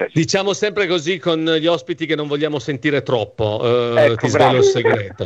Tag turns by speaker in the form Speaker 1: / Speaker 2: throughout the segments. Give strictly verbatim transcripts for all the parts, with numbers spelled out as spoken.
Speaker 1: successo.
Speaker 2: Diciamo sempre così con gli ospiti che non vogliamo sentire troppo, eh,
Speaker 1: ecco,
Speaker 2: ti svelo il segreto.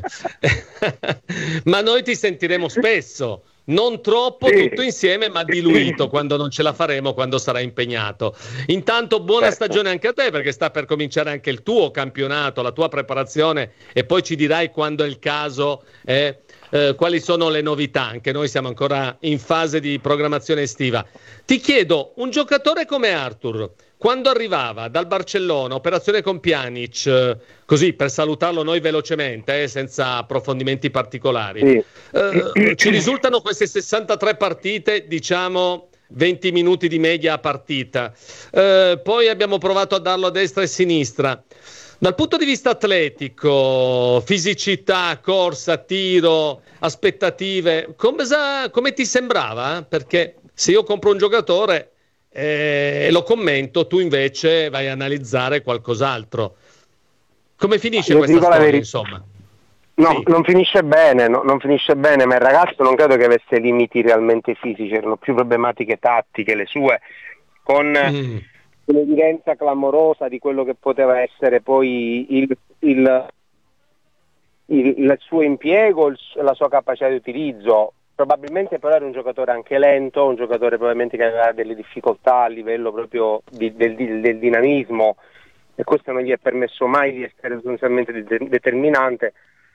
Speaker 2: Ma noi ti sentiremo spesso, non troppo
Speaker 1: sì.
Speaker 2: tutto insieme, ma diluito quando non ce la faremo, quando sarai impegnato. Intanto buona
Speaker 1: certo.
Speaker 2: stagione anche a te, perché sta per cominciare anche il tuo campionato, la tua preparazione, e poi ci dirai quando è il caso, eh, eh, quali sono le novità. Anche noi siamo ancora in fase di programmazione estiva. Ti chiedo, un giocatore come Arthur, quando arrivava dal Barcellona, operazione con Pjanic, eh, così per salutarlo noi velocemente, eh, senza approfondimenti particolari,
Speaker 1: sì.
Speaker 2: eh, ci risultano queste sessantatré partite, diciamo venti minuti di media a partita. Eh, poi abbiamo provato a darlo a destra e a sinistra. Dal punto di vista atletico, fisicità, corsa, tiro, aspettative, come, come ti sembrava? Perché se io compro un giocatore e eh, lo commento, tu invece vai a analizzare qualcos'altro. Come finisce
Speaker 1: io
Speaker 2: questa storia,
Speaker 1: veri-
Speaker 2: insomma?
Speaker 1: No,
Speaker 2: sì.
Speaker 1: non finisce bene, no, non finisce bene, ma il ragazzo non credo che avesse limiti realmente fisici, erano più problematiche tattiche le sue, con mm. un'evidenza clamorosa di quello che poteva essere poi il, il, il, il suo impiego, il, la sua capacità di utilizzo. Probabilmente però era un giocatore anche lento, un giocatore probabilmente che aveva delle difficoltà a livello proprio di, del, del, del dinamismo, e questo non gli è permesso mai di essere sostanzialmente de- determinante.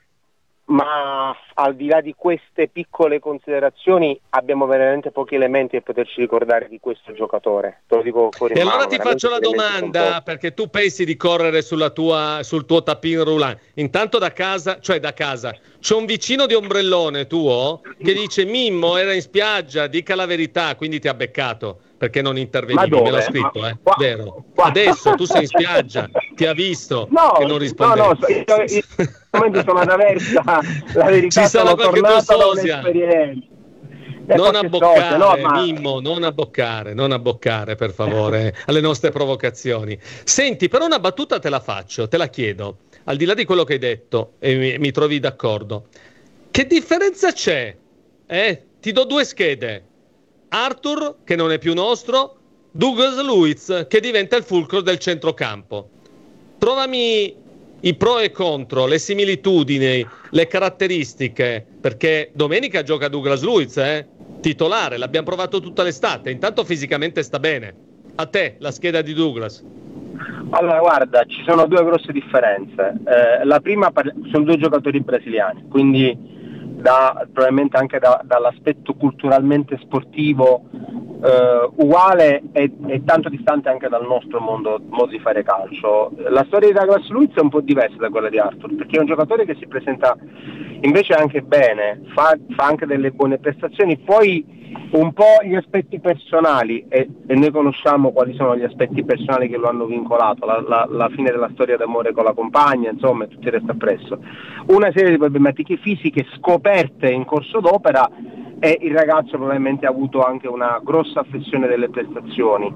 Speaker 1: Ma al di là di queste piccole considerazioni abbiamo veramente pochi elementi per poterci ricordare di questo giocatore. Te lo dico fuori
Speaker 2: e
Speaker 1: mano,
Speaker 2: allora ti faccio la domanda, perché tu pensi di correre sulla tua, sul tuo tapin roulant. Intanto da casa, cioè da casa, c'è un vicino di ombrellone tuo che dice: Mimmo era in spiaggia, dica la verità, quindi ti ha beccato perché non intervenivi. Me l'ha scritto,
Speaker 1: Ma,
Speaker 2: eh?
Speaker 1: qua,
Speaker 2: Vero?
Speaker 1: Qua.
Speaker 2: Adesso tu sei in spiaggia, ti ha visto
Speaker 1: no,
Speaker 2: che non rispondevi.
Speaker 1: No, no, io, io, io sono ad Aversa, la verità,
Speaker 2: ci sarà
Speaker 1: sono
Speaker 2: qualche
Speaker 1: tornato da
Speaker 2: sosia.
Speaker 1: un'esperienza.
Speaker 2: Non abboccare,
Speaker 1: no, ma...
Speaker 2: Mimmo, non abboccare, non abboccare per favore alle nostre provocazioni. Senti, però una battuta te la faccio, te la chiedo, al di là di quello che hai detto e mi, mi trovi d'accordo. Che differenza c'è? Eh? Ti do due schede. Arthur, che non è più nostro, Douglas Luiz, che diventa il fulcro del centrocampo. Trovami i pro e contro, le similitudini, le caratteristiche, perché domenica gioca Douglas Luiz, eh? Titolare, l'abbiamo provato tutta l'estate, intanto fisicamente sta bene. A te, la scheda di Douglas.
Speaker 1: Allora guarda, ci sono due grosse differenze. Eh, la prima, sono due giocatori brasiliani, quindi da, probabilmente anche da, dall'aspetto culturalmente sportivo eh, uguale e, e tanto distante anche dal nostro mondo, modo di fare calcio. La storia di Douglas Luiz è un po' diversa da quella di Arthur, perché è un giocatore che si presenta invece anche bene, fa, fa anche delle buone prestazioni, poi un po' gli aspetti personali, e, e noi conosciamo quali sono gli aspetti personali che lo hanno vincolato, la, la, la fine della storia d'amore con la compagna, insomma, e tutto il resto appresso. Una serie di problematiche fisiche scoperte in corso d'opera, e il ragazzo probabilmente ha avuto anche una grossa affezione delle prestazioni.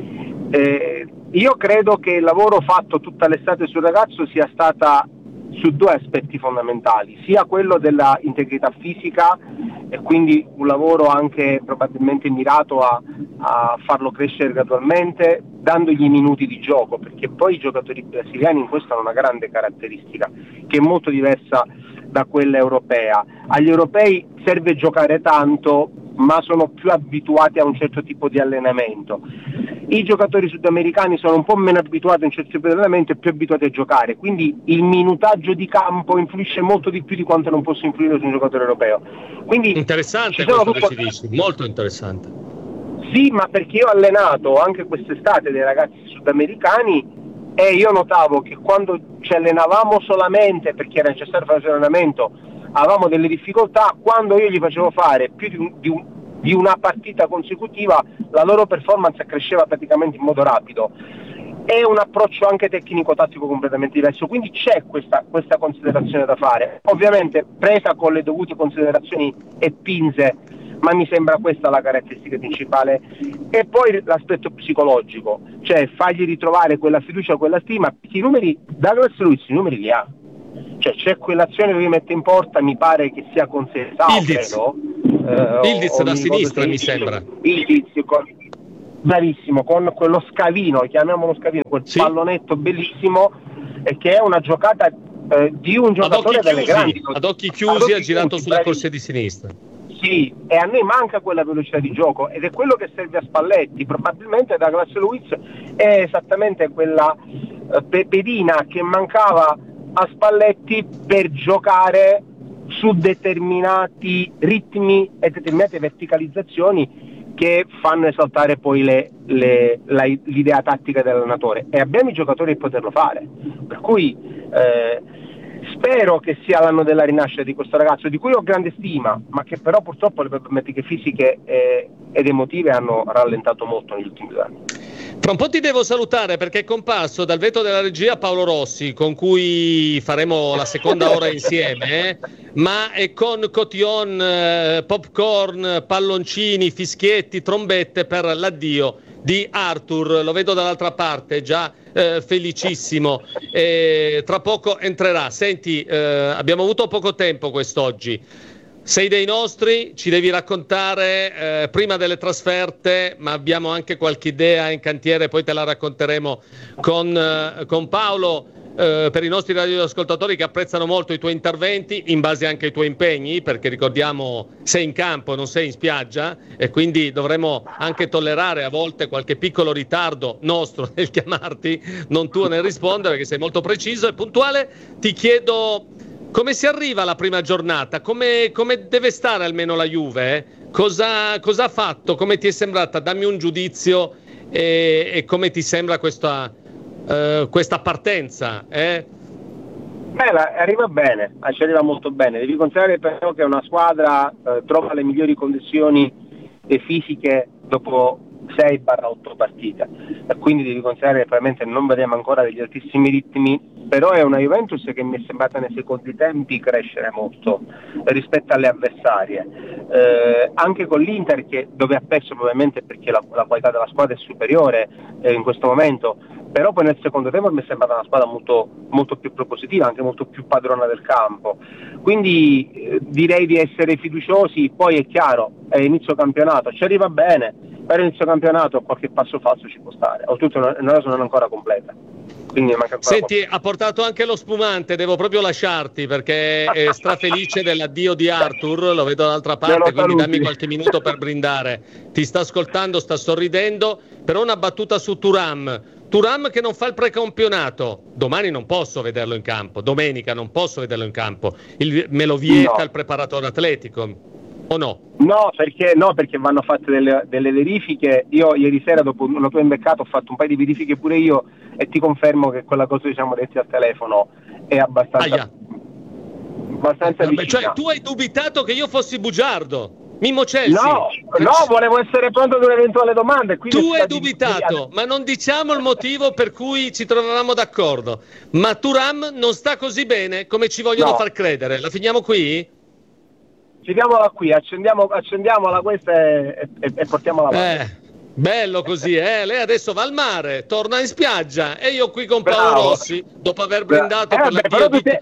Speaker 1: Eh, io credo che il lavoro fatto tutta l'estate sul ragazzo sia stata su due aspetti fondamentali, sia quello della integrità fisica, e quindi un lavoro anche probabilmente mirato a, a farlo crescere gradualmente, dandogli minuti di gioco, perché poi i giocatori brasiliani in questo hanno una grande caratteristica, che è molto diversa da quella europea. Agli europei serve giocare tanto, ma sono più abituati a un certo tipo di allenamento. I giocatori sudamericani sono un po' meno abituati a un certo tipo di allenamento e più abituati a giocare, quindi il minutaggio di campo influisce molto di più di quanto non possa influire su un giocatore europeo. Quindi
Speaker 2: interessante questo
Speaker 1: tutto...
Speaker 2: che ci dici, molto interessante.
Speaker 1: Sì, ma perché io ho allenato anche quest'estate dei ragazzi sudamericani e io notavo che quando ci allenavamo solamente perché era necessario fare allenamento avevamo delle difficoltà, quando io gli facevo fare più di, un, di, un, di una partita consecutiva la loro performance cresceva praticamente in modo rapido. È un approccio anche tecnico-tattico completamente diverso, quindi c'è questa, questa considerazione da fare, ovviamente presa con le dovute considerazioni e pinze, ma mi sembra questa la caratteristica principale. E poi l'aspetto psicologico, cioè fargli ritrovare quella fiducia, quella stima, perché i numeri, Douglas Luiz i numeri li ha, cioè c'è quell'azione che lui mette in porta, mi pare che sia con Sesao,
Speaker 2: Ildiz,
Speaker 1: credo, eh,
Speaker 2: Ildiz da sinistra mi sembra.
Speaker 1: Ildiz con... bravissimo, con quello scavino, chiamiamolo scavino, quel sì. pallonetto bellissimo, e che è una giocata eh, di un giocatore
Speaker 2: ad
Speaker 1: delle
Speaker 2: chiusi,
Speaker 1: grandi.
Speaker 2: Ad occhi chiusi, ad occhi ha girato chiusi, sulla corsia di sinistra.
Speaker 1: Sì, e a noi manca quella velocità di gioco, ed è quello che serve a Spalletti. Probabilmente Douglas Luiz è esattamente quella eh, pedina che mancava a Spalletti per giocare su determinati ritmi e determinate verticalizzazioni che fanno esaltare poi le, le, la, l'idea tattica dell'allenatore, e abbiamo i giocatori per poterlo fare, per cui eh, spero che sia l'anno della rinascita di questo ragazzo, di cui ho grande stima, ma che però purtroppo le problematiche fisiche eh, ed emotive hanno rallentato molto negli ultimi due anni.
Speaker 2: Tra un po' ti devo salutare perché è comparso dal vetro della regia Paolo Rossi, con cui faremo la seconda ora insieme, eh? ma è con cotillon, eh, popcorn, palloncini, fischietti, trombette per l'addio di Arthur. Lo vedo dall'altra parte, già eh, felicissimo, e tra poco entrerà. Senti, eh, abbiamo avuto poco tempo quest'oggi. Sei dei nostri, ci devi raccontare eh, prima delle trasferte, ma abbiamo anche qualche idea in cantiere, poi te la racconteremo con, eh, con Paolo, eh, per i nostri radioascoltatori che apprezzano molto i tuoi interventi, in base anche ai tuoi impegni, perché ricordiamo sei in campo, non sei in spiaggia, e quindi dovremo anche tollerare a volte qualche piccolo ritardo nostro nel chiamarti, non tuo nel rispondere, perché sei molto preciso e puntuale. Ti chiedo... come si arriva alla prima giornata? Come, come deve stare almeno la Juve? Eh? Cosa, cosa ha fatto? Come ti è sembrata? Dammi un giudizio e, e come ti sembra questa, uh, questa partenza? Eh?
Speaker 1: Beh, la, arriva bene, ci arriva molto bene. Devi considerare però che una squadra eh, trova le migliori condizioni eh, fisiche dopo sei otto partite, e quindi devi considerare che probabilmente non vediamo ancora degli altissimi ritmi, però è una Juventus che mi è sembrata nei secondi tempi crescere molto rispetto alle avversarie, eh, anche con l'Inter, che dove ha perso probabilmente perché la, la qualità della squadra è superiore eh, in questo momento, però poi nel secondo tempo mi è sembrata una squadra molto, molto più propositiva, anche molto più padrona del campo, quindi eh, direi di essere fiduciosi. Poi è chiaro, è inizio campionato, ci arriva bene, per inizio campionato qualche passo falso ci può stare, oltretutto la rosa non è ancora completa. Quindi manca ancora.
Speaker 2: Senti, qualcosa. Ha portato anche lo spumante, devo proprio lasciarti perché è strafelice dell'addio di Arthur, lo vedo dall'altra parte, quindi dammi qualche minuto per brindare. Ti sta ascoltando, sta sorridendo, però una battuta su Thuram. Thuram che non fa il precampionato, domani non posso vederlo in campo, domenica non posso vederlo in campo, il, me lo vieta no. il preparatore atletico. O no?
Speaker 1: No, perché no, perché vanno fatte delle, delle verifiche. Io ieri sera, dopo una tua imbeccato, ho fatto un paio di verifiche pure io, e ti confermo che quella cosa che siamo detti al telefono è abbastanza
Speaker 2: Aia.
Speaker 1: abbastanza
Speaker 2: Vabbè, cioè tu hai dubitato che io fossi bugiardo, Mimmo Chelsea?
Speaker 1: No, no, volevo essere pronto ad un'eventuale domanda.
Speaker 2: Tu hai dubitato, di... ma non diciamo il motivo per cui ci trovavamo d'accordo. Ma Thuram non sta così bene come ci vogliono no. far credere. La finiamo qui?
Speaker 1: Finiamola qui, accendiamo, accendiamola questa e, e, e portiamola avanti.
Speaker 2: Eh, bello così, eh? Lei adesso va al mare, torna in spiaggia e io qui con Paolo Bravo. Rossi, dopo aver brindato eh, per vabbè, la
Speaker 1: tu,
Speaker 2: di...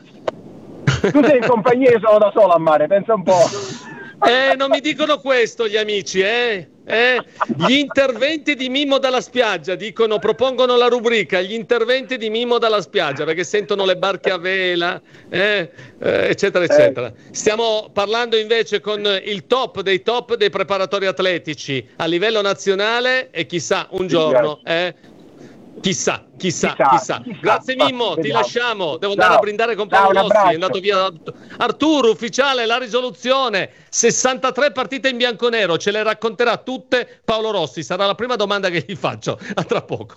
Speaker 1: sei, tu sei in compagnia e sono da solo a mare, pensa un po'.
Speaker 2: Eh, non mi dicono questo gli amici, eh? eh? Gli interventi di Mimmo dalla spiaggia, dicono, propongono la rubrica, gli interventi di Mimmo dalla spiaggia, perché sentono le barche a vela, eh? Eh, eccetera, eccetera. Stiamo parlando invece con il top dei top dei preparatori atletici a livello nazionale e chissà, un giorno, eh? Chissà, chissà, chissà, chissà. chissà. Grazie Mimmo, ti lasciamo. Devo andare Ciao. a brindare con Paolo Rossi. È andato via Arturo, ufficiale, la risoluzione. sessantatré partite in bianconero, ce le racconterà tutte Paolo Rossi. Sarà la prima domanda che gli faccio. A tra poco.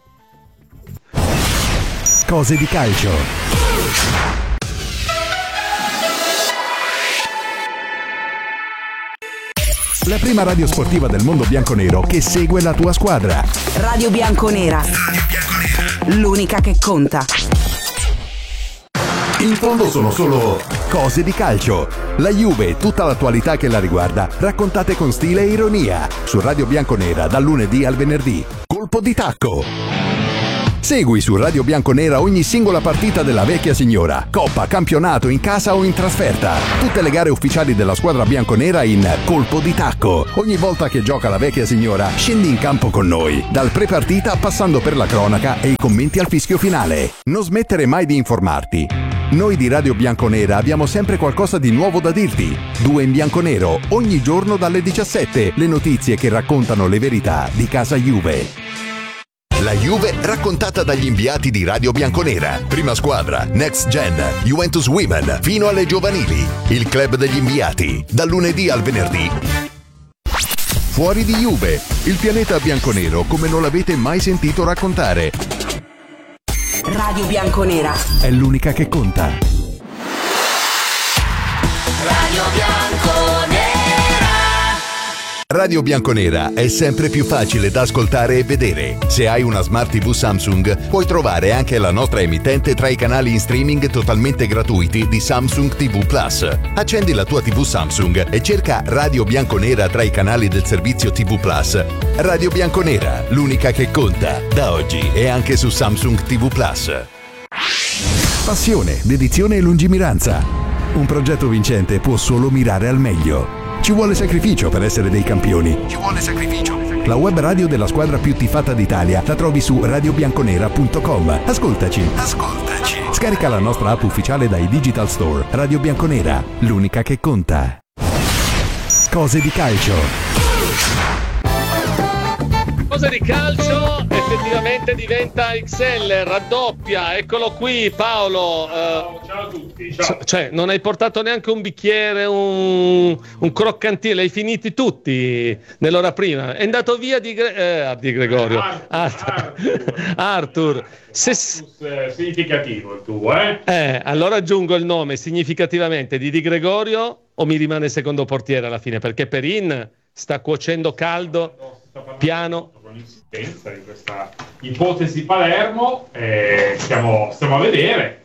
Speaker 3: Cose di calcio. La prima radio sportiva del mondo bianconero che segue la tua squadra.
Speaker 4: Radio Bianconera. L'unica che conta.
Speaker 3: In fondo sono solo cose di calcio. La Juve e tutta l'attualità che la riguarda, raccontate con stile e ironia. Su Radio Bianconera dal lunedì al venerdì. Colpo di tacco. Segui su Radio Bianconera ogni singola partita della vecchia signora, coppa, campionato, in casa o in trasferta. Tutte le gare ufficiali della squadra bianconera in colpo di tacco. Ogni volta che gioca la vecchia signora, scendi in campo con noi, dal pre-partita passando per la cronaca e i commenti al fischio finale. Non smettere mai di informarti. Noi di Radio Bianconera abbiamo sempre qualcosa di nuovo da dirti. Due in bianconero, ogni giorno dalle diciassette, le notizie che raccontano le verità di casa Juve. La Juve raccontata dagli inviati di Radio Bianconera. Prima squadra, Next Gen, Juventus Women, fino alle giovanili. Il club degli inviati, dal lunedì al venerdì. Fuori di Juve, il pianeta bianconero come non l'avete mai sentito raccontare.
Speaker 4: Radio Bianconera
Speaker 3: È l'unica che conta.
Speaker 5: Radio Bianconera.
Speaker 3: Radio Bianconera è sempre più facile da ascoltare e vedere. Se hai una Smart tivù Samsung, puoi trovare anche la nostra emittente tra i canali in streaming totalmente gratuiti di Samsung tivù Plus. Accendi la tua tivù Samsung e cerca Radio Bianconera tra i canali del servizio tivù Plus. Radio Bianconera, l'unica che conta, da oggi e anche su Samsung tivù Plus. Passione, dedizione e lungimiranza. Un progetto vincente può solo mirare al meglio. Ci vuole sacrificio per essere dei campioni. Ci vuole sacrificio. La web radio della squadra più tifata d'Italia la trovi su radio bianconera punto com. Ascoltaci. Ascoltaci. Scarica la nostra app ufficiale dai Digital Store. Radio Bianconera, l'unica che conta. Cose di calcio.
Speaker 2: Cose di calcio effettivamente diventa X L, raddoppia, eccolo qui Paolo. Uh,
Speaker 6: ciao a tutti, ciao.
Speaker 2: Cioè, non hai portato neanche un bicchiere, un, un croccantino, li hai finiti tutti nell'ora prima. È andato via di, Gre- eh, di Gregorio.
Speaker 6: Arthur.
Speaker 2: Arthur.
Speaker 6: Arthur.
Speaker 2: Arthur. Se...
Speaker 6: Eh, significativo il tuo, eh?
Speaker 2: Eh, allora aggiungo il nome significativamente di Di Gregorio o mi rimane secondo portiere alla fine? Perché Perin sta cuocendo caldo, piano.
Speaker 6: Con insistenza di questa ipotesi Palermo, eh, stiamo, stiamo a vedere,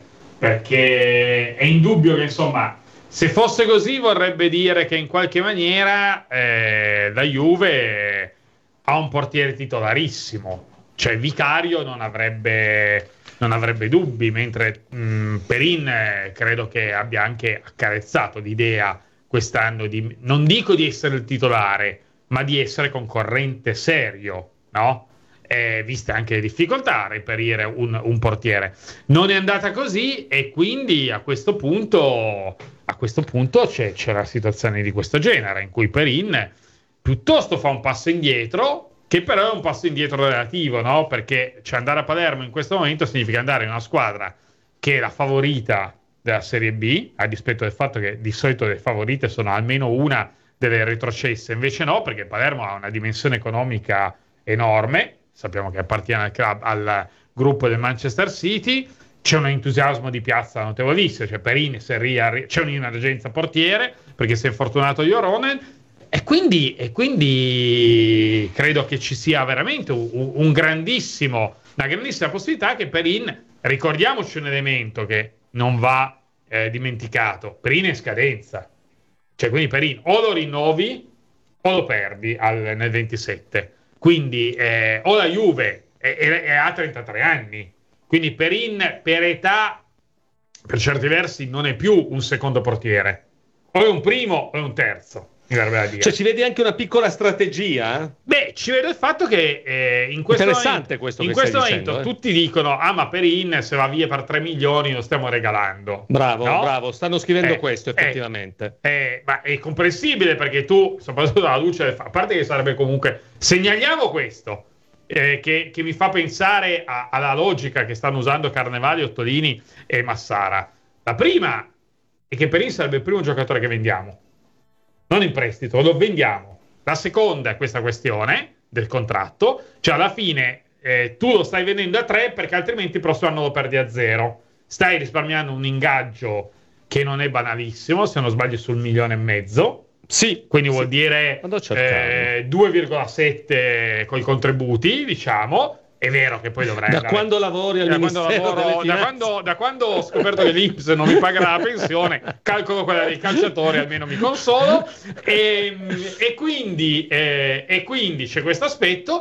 Speaker 6: perché è indubbio che insomma, se fosse così vorrebbe dire che in qualche maniera eh, la Juve ha un portiere titolarissimo, cioè Vicario non avrebbe, non avrebbe dubbi, mentre mh, Perin eh, credo che abbia anche accarezzato l'idea quest'anno di, non dico di essere il titolare, ma di essere concorrente serio, no? Eh, viste anche le difficoltà a reperire un, un portiere. Non è andata così e quindi a questo punto, a questo punto c'è, c'è la situazione di questo genere, in cui Perin piuttosto fa un passo indietro, che però è un passo indietro relativo, no? Perché cioè, andare a Palermo in questo momento significa andare in una squadra che è la favorita della Serie B, a dispetto del fatto che di solito le favorite sono almeno una delle retrocesse, invece no, perché Palermo ha una dimensione economica enorme, sappiamo che appartiene al, club, al gruppo del Manchester City, c'è un entusiasmo di piazza notevolissimo, cioè Perin, Serria, c'è un'emergenza portiere perché si è infortunato Joronen e quindi, e quindi credo che ci sia veramente un, un grandissimo, una grandissima possibilità che Perin, ricordiamoci un elemento che non va eh, dimenticato, Perin è in scadenza. Cioè, quindi Perin o lo rinnovi o lo perdi al, nel ventisette. Quindi eh, o la Juve è, è, è a trentatré anni. Quindi Perin per età, per certi versi, non è più un secondo portiere. O è un primo o è un terzo. Mi verrebbe da dire.
Speaker 2: Cioè ci vedi anche una piccola strategia?
Speaker 6: Beh, ci vedo il fatto che eh, in questo
Speaker 2: Interessante
Speaker 6: momento,
Speaker 2: questo
Speaker 6: in
Speaker 2: che
Speaker 6: questo
Speaker 2: stai
Speaker 6: momento
Speaker 2: dicendo, eh.
Speaker 6: tutti dicono ah ma Perin se va via per tre milioni lo stiamo regalando.
Speaker 2: Bravo,
Speaker 6: no?
Speaker 2: bravo, stanno scrivendo
Speaker 6: eh,
Speaker 2: questo effettivamente.
Speaker 6: Eh, eh, ma è comprensibile perché tu, soprattutto alla luce del fa- a parte che sarebbe comunque, segnaliamo questo eh, che, che mi fa pensare a, alla logica che stanno usando Carnevali, Ottolini e Massara. La prima è che Perin sarebbe il primo giocatore che vendiamo, non in prestito, lo vendiamo. La seconda è questa questione del contratto, cioè alla fine eh, tu lo stai vendendo a tre perché altrimenti il prossimo anno lo perdi a zero, stai risparmiando un ingaggio che non è banalissimo, se non sbaglio sul milione e mezzo, sì, quindi sì. Vuol dire eh, due virgola sette con i contributi, diciamo. È vero che poi dovrai
Speaker 2: da
Speaker 6: andare...
Speaker 2: quando lavori al
Speaker 6: da
Speaker 2: Ministero
Speaker 6: quando lavoro,
Speaker 2: delle
Speaker 6: da,
Speaker 2: Finanze.
Speaker 6: quando, da quando ho scoperto che l'I N P S non mi pagherà la pensione, calcolo quella dei calciatori, almeno mi consolo, e, e, quindi, eh, e quindi c'è questo aspetto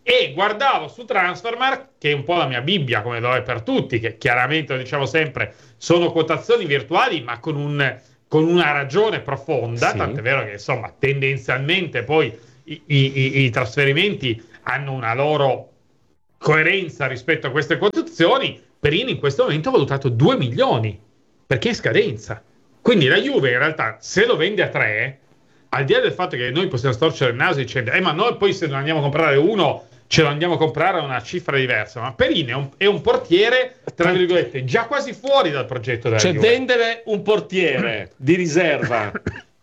Speaker 6: e guardavo su Transfermarkt, che è un po' la mia Bibbia, come lo è per tutti, che chiaramente, lo diciamo sempre, sono quotazioni virtuali, ma con, un, con una ragione profonda, sì. Tant'è vero che, insomma, tendenzialmente poi i, i, i trasferimenti hanno una loro coerenza rispetto a queste quotazioni. Perin in questo momento ha valutato due milioni, perché è in scadenza. Quindi la Juve, in realtà, se lo vende a tre, al di là del fatto che noi possiamo storcere il naso dicendo eh ma noi poi se non andiamo a comprare uno ce lo andiamo a comprare a una cifra diversa, ma Perin è un, è un portiere tra virgolette già quasi fuori dal progetto della
Speaker 2: cioè
Speaker 6: Juve.
Speaker 2: Vendere un portiere di riserva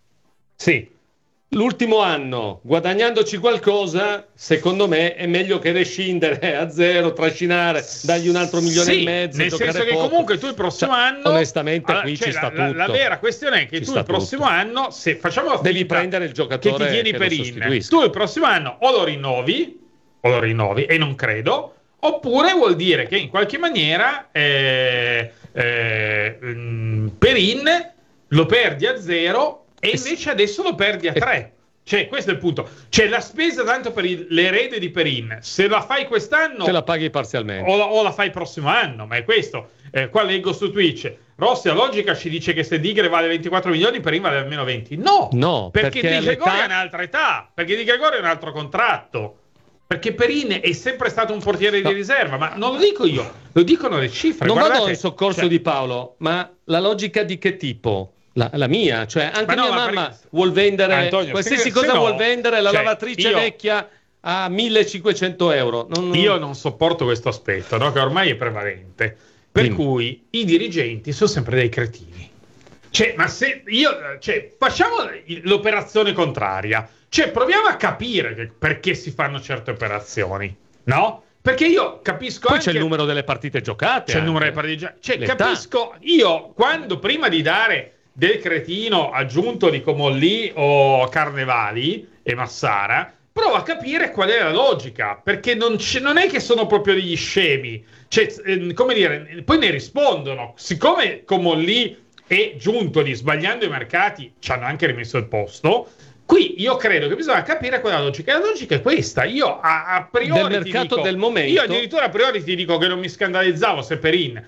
Speaker 6: sì,
Speaker 2: l'ultimo anno guadagnandoci qualcosa, secondo me è meglio che rescindere a zero, trascinare, dargli un altro milione
Speaker 6: sì,
Speaker 2: e mezzo,
Speaker 6: nel senso che
Speaker 2: poco.
Speaker 6: Comunque tu il prossimo
Speaker 2: cioè,
Speaker 6: anno
Speaker 2: onestamente
Speaker 6: allora,
Speaker 2: qui
Speaker 6: cioè,
Speaker 2: ci sta
Speaker 6: la,
Speaker 2: tutto.
Speaker 6: La, la vera questione è che
Speaker 2: ci
Speaker 6: tu il prossimo
Speaker 2: tutto.
Speaker 6: anno, se facciamo la
Speaker 2: devi
Speaker 6: finta
Speaker 2: prendere il giocatore
Speaker 6: che ti tieni
Speaker 2: che
Speaker 6: Perin, tu il prossimo anno o lo rinnovi o lo rinnovi e non credo, oppure vuol dire che in qualche maniera eh, eh, Perin lo perdi a zero e invece adesso lo perdi a tre. Cioè, questo è il punto. Cioè, la spesa tanto per il, l'erede di Perin, se la fai quest'anno
Speaker 2: te la paghi parzialmente
Speaker 6: o la, o la fai il prossimo anno, ma è questo. Eh, qua leggo su Twitch, Rossi, la logica ci dice che se Digre vale ventiquattro milioni, Perin vale almeno venti. No,
Speaker 2: no
Speaker 6: perché, perché Di Gregorio
Speaker 2: l'età...
Speaker 6: è un'altra età, perché Di Gregorio è un altro contratto. Perché Perin è sempre stato un portiere no. di riserva, ma non lo dico io, lo dicono le cifre.
Speaker 2: Non
Speaker 6: Guardate,
Speaker 2: vado in soccorso
Speaker 6: cioè...
Speaker 2: di Paolo, ma la logica di che tipo? La, la mia, cioè anche no, mia ma mamma perché... vuol vendere Antonio, qualsiasi cosa no, vuol vendere la cioè, lavatrice io... vecchia a millecinquecento euro. Non...
Speaker 6: Io non sopporto questo aspetto, no? Che ormai è prevalente. Per Dimmi. cui i dirigenti sono sempre dei cretini. Cioè, ma se io, cioè, facciamo l'operazione contraria. Cioè, proviamo a capire che, perché si fanno certe operazioni, no? Perché io capisco
Speaker 2: Poi
Speaker 6: anche...
Speaker 2: c'è il numero delle partite giocate.
Speaker 6: C'è anche. il numero delle partite giocate. Cioè, L'età. capisco... Io, quando prima di dare del cretino aggiunto di Comolli o Carnevali e Massara, provo a capire qual è la logica, perché non, c- non è che sono proprio degli scemi. Cioè, eh, come dire, poi ne rispondono. Siccome Comolli e Giuntoli, sbagliando i mercati, ci hanno anche rimesso il posto... Qui io credo che bisogna capire quella logica. La logica è questa. Io a, a priori
Speaker 2: del mercato
Speaker 6: ti dico,
Speaker 2: del momento.
Speaker 6: Io addirittura a priori ti dico che non mi scandalizzavo se Perin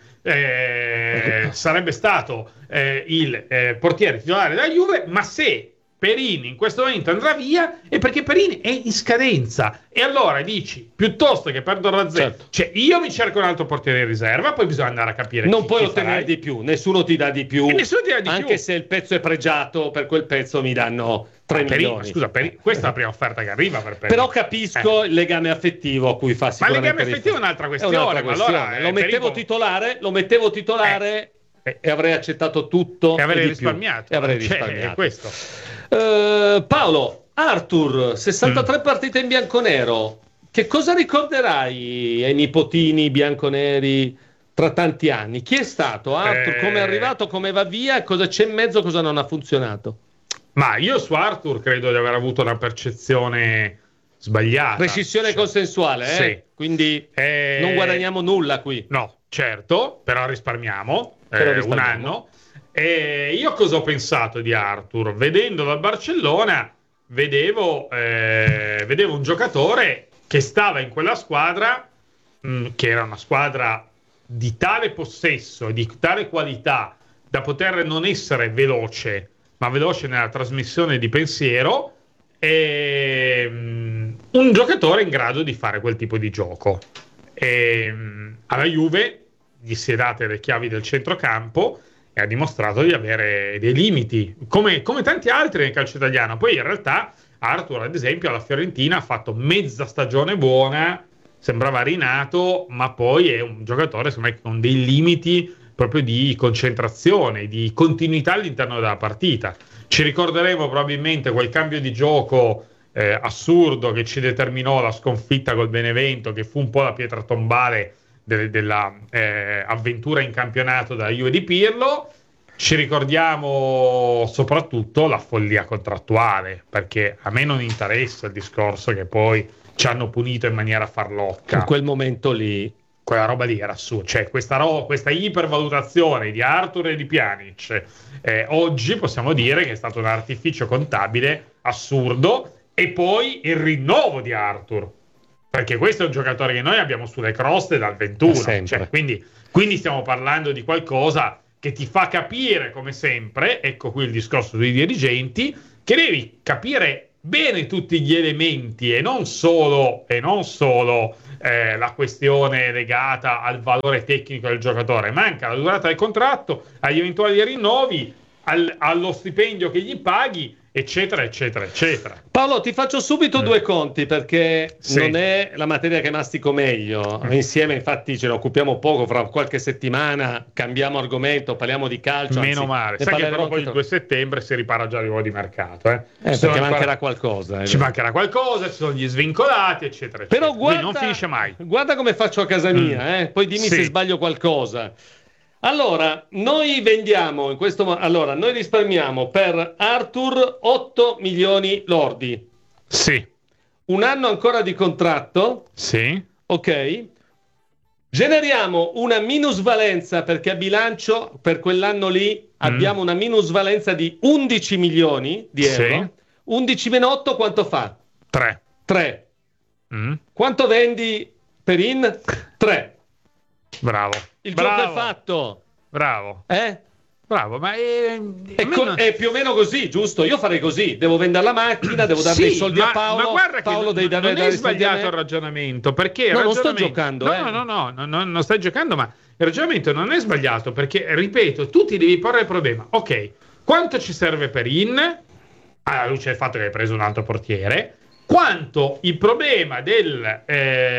Speaker 6: eh, sarebbe stato eh, il eh, portiere titolare della Juve, ma se Perin in questo momento andrà via è perché Perin è in scadenza. E allora dici, piuttosto che perdo la zero, certo. cioè io mi cerco un altro portiere in riserva, poi bisogna andare a capire
Speaker 2: non
Speaker 6: chi,
Speaker 2: puoi
Speaker 6: chi
Speaker 2: ottenere
Speaker 6: farai.
Speaker 2: di più, nessuno ti dà di più,
Speaker 6: e nessuno ti dà di
Speaker 2: anche
Speaker 6: più.
Speaker 2: se il pezzo è pregiato, per quel pezzo mi danno tre
Speaker 6: Perin,
Speaker 2: milioni.
Speaker 6: Scusa, Perin, questa è la prima offerta che arriva per Perin.
Speaker 2: Però capisco eh. il legame affettivo a cui fa sicuramente.
Speaker 6: Ma il legame affettivo è un'altra questione,
Speaker 2: è un'altra questione.
Speaker 6: Ma allora,
Speaker 2: lo mettevo
Speaker 6: Perin...
Speaker 2: titolare, lo mettevo titolare eh. e avrei accettato tutto
Speaker 6: e avrei
Speaker 2: e
Speaker 6: risparmiato.
Speaker 2: E avrei
Speaker 6: cioè,
Speaker 2: risparmiato.
Speaker 6: È questo.
Speaker 2: Uh, Paolo, Arthur, sessantatré mm. partite in bianconero. Che cosa ricorderai ai nipotini bianconeri tra tanti anni? Chi è stato Arthur? Eh... Come è arrivato? Come va via? Cosa c'è in mezzo? Cosa non ha funzionato?
Speaker 6: Ma io su Arthur credo di aver avuto una percezione sbagliata.
Speaker 2: Rescissione cioè, consensuale, eh?
Speaker 6: Sì.
Speaker 2: Quindi eh... non guadagniamo nulla qui.
Speaker 6: No, certo, però risparmiamo, però eh, risparmiamo. un anno. E io cosa ho pensato di Arthur? Vedendo dal Barcellona, vedevo, eh, vedevo un giocatore che stava in quella squadra, mh, che era una squadra di tale possesso e di tale qualità da poter non essere veloce, ma veloce nella trasmissione di pensiero, e mh, un giocatore in grado di fare quel tipo di gioco. E, mh, alla Juve gli si è date le chiavi del centrocampo e ha dimostrato di avere dei limiti, come, come tanti altri nel calcio italiano. Poi in realtà Arthur, ad esempio, alla Fiorentina ha fatto mezza stagione buona, sembrava rinato, ma poi è un giocatore secondo me con dei limiti proprio di concentrazione, di continuità all'interno della partita. Ci ricorderemo probabilmente quel cambio di gioco eh, assurdo che ci determinò la sconfitta col Benevento, che fu un po' la pietra tombale de- della eh, avventura in campionato della Juve di Pirlo. Ci ricordiamo soprattutto la follia contrattuale, perché a me non interessa il discorso che poi ci hanno punito in maniera farlocca.
Speaker 2: In quel momento lì
Speaker 6: quella roba lì era assurda, cioè questa, ro- questa ipervalutazione di Arthur e di Pjanic eh, oggi possiamo dire che è stato un artificio contabile assurdo. E poi il rinnovo di Arthur, perché questo è un giocatore che noi abbiamo sulle croste dal ventuno, cioè, quindi, quindi stiamo parlando di qualcosa che ti fa capire, come sempre, ecco qui il discorso dei dirigenti, che devi capire bene tutti gli elementi e non solo, e non solo eh, la questione legata al valore tecnico del giocatore, ma anche alla durata del contratto, agli eventuali rinnovi, al, allo stipendio che gli paghi, eccetera eccetera eccetera.
Speaker 2: Paolo, ti faccio subito mm. due conti, perché sì. non è la materia che mastico meglio. mm. Insieme infatti ce ne occupiamo poco, fra qualche settimana cambiamo argomento, parliamo di calcio,
Speaker 6: meno
Speaker 2: anzi,
Speaker 6: male, sai che però poi il due settembre si ripara già il ruolo di mercato, eh,
Speaker 2: eh perché ancora... mancherà qualcosa, eh.
Speaker 6: ci mancherà qualcosa, ci sono gli svincolati, eccetera eccetera.
Speaker 2: Però guarda,
Speaker 6: non finisce mai.
Speaker 2: Guarda come faccio a casa mia, mm. eh. poi dimmi sì. se sbaglio qualcosa. Allora, noi vendiamo in questo mo- allora, noi risparmiamo per Arthur otto milioni lordi.
Speaker 6: Sì.
Speaker 2: Un anno ancora di contratto.
Speaker 6: Sì.
Speaker 2: Ok. Generiamo una minusvalenza, perché a bilancio per quell'anno lì mm. abbiamo una minusvalenza di undici milioni di euro. Sì. undici meno otto quanto fa?
Speaker 6: tre.
Speaker 2: tre.
Speaker 6: Mm.
Speaker 2: Quanto vendi per in? tre.
Speaker 6: Bravo.
Speaker 2: Il
Speaker 6: Bravo.
Speaker 2: gioco è fatto.
Speaker 6: Bravo.
Speaker 2: Eh?
Speaker 6: Bravo, ma è,
Speaker 2: è, co- non... è più o meno così, giusto? Io farei così, devo vendere la macchina, devo dare
Speaker 6: sì,
Speaker 2: dei soldi
Speaker 6: ma,
Speaker 2: a Paolo.
Speaker 6: Ma guarda
Speaker 2: Paolo
Speaker 6: che
Speaker 2: dei
Speaker 6: non,
Speaker 2: dare,
Speaker 6: non è sbagliato il ragionamento, perché il
Speaker 2: no,
Speaker 6: ragionamento...
Speaker 2: non sto giocando,
Speaker 6: no,
Speaker 2: eh.
Speaker 6: no, no, no, no, no, non stai giocando, ma il ragionamento non è sbagliato, perché, ripeto, tu ti devi porre il problema. Ok, quanto ci serve per in, alla luce del fatto che hai preso un altro portiere, quanto il problema del, eh,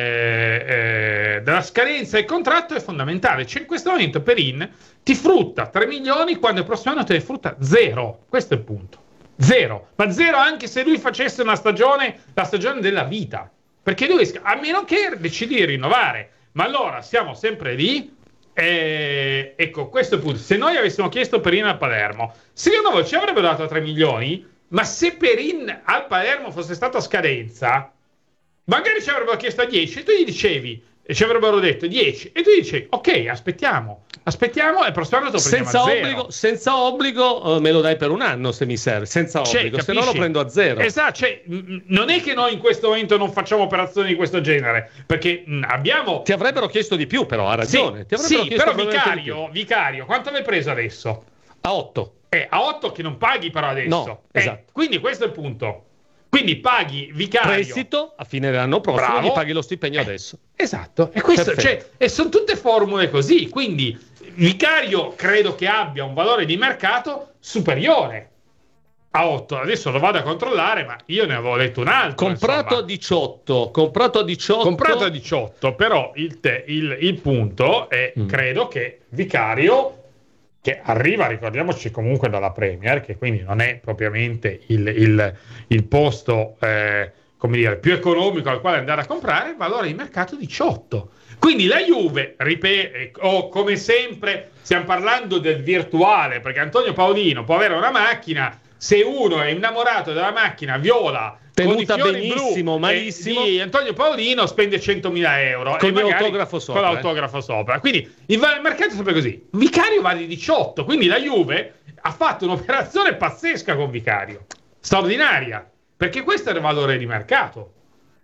Speaker 6: eh, della scadenza del contratto è fondamentale. Cioè in questo momento Perin ti frutta tre milioni quando il prossimo anno te ne frutta zero. Questo è il punto. Zero. Ma zero anche se lui facesse una stagione, la stagione della vita. Perché lui, a meno che decidi di rinnovare. Ma allora siamo sempre lì. Eh, ecco, questo è il punto. Se noi avessimo chiesto Perin al Palermo, secondo voi ci avrebbero dato tre milioni? Ma se Perin al Palermo fosse stato a scadenza, magari ci avrebbero chiesto dieci e tu gli dicevi, e ci avrebbero detto dieci, e tu gli dicevi, ok, aspettiamo, aspettiamo e il prossimo anno te lo prendiamo
Speaker 2: senza
Speaker 6: a zero.
Speaker 2: Obbligo, senza obbligo uh, me lo dai per un anno se mi serve, senza
Speaker 6: cioè,
Speaker 2: obbligo,
Speaker 6: capisci?
Speaker 2: se no lo prendo a zero.
Speaker 6: Esatto, cioè, mh, non è che noi in questo momento non facciamo operazioni di questo genere, perché mh, abbiamo...
Speaker 2: Ti avrebbero chiesto di più, però, ha ragione.
Speaker 6: Sì,
Speaker 2: Ti
Speaker 6: sì però
Speaker 2: Vicario,
Speaker 6: Vicario, quanto avevi preso adesso?
Speaker 2: A otto.
Speaker 6: Eh, a otto che non paghi però adesso.
Speaker 2: No,
Speaker 6: eh,
Speaker 2: esatto.
Speaker 6: Quindi questo è il punto. Quindi paghi Vicario.
Speaker 2: Prestito a fine dell'anno prossimo,
Speaker 6: bravo,
Speaker 2: gli paghi lo stipendio
Speaker 6: eh,
Speaker 2: adesso.
Speaker 6: Esatto. E, questo, cioè, e sono tutte formule così. Quindi Vicario credo che abbia un valore di mercato superiore a otto. Adesso lo vado a controllare, ma io ne avevo letto un altro.
Speaker 2: Comprato
Speaker 6: insomma.
Speaker 2: a diciotto. Comprato a diciotto.
Speaker 6: Comprato a diciotto, però il, te, il, il punto è, mm. credo che Vicario... che arriva, ricordiamoci, comunque dalla Premier, che quindi non è propriamente il, il, il posto eh, come dire, più economico al quale andare a comprare, valore di mercato diciotto. Quindi la Juve, ripeto, o come sempre stiamo parlando del virtuale, perché Antonio Paolino può avere una macchina, se uno è innamorato della macchina viola,
Speaker 2: tenuta
Speaker 6: con i fiori
Speaker 2: benissimo,
Speaker 6: blu,
Speaker 2: malissimo,
Speaker 6: eh, sì, Antonio Paolino spende centomila euro
Speaker 2: con
Speaker 6: e
Speaker 2: l'autografo sopra,
Speaker 6: con l'autografo
Speaker 2: eh.
Speaker 6: sopra. Quindi il mercato è sempre così. Vicario vale diciotto, quindi la Juve ha fatto un'operazione pazzesca con Vicario, straordinaria, perché questo è il valore di mercato.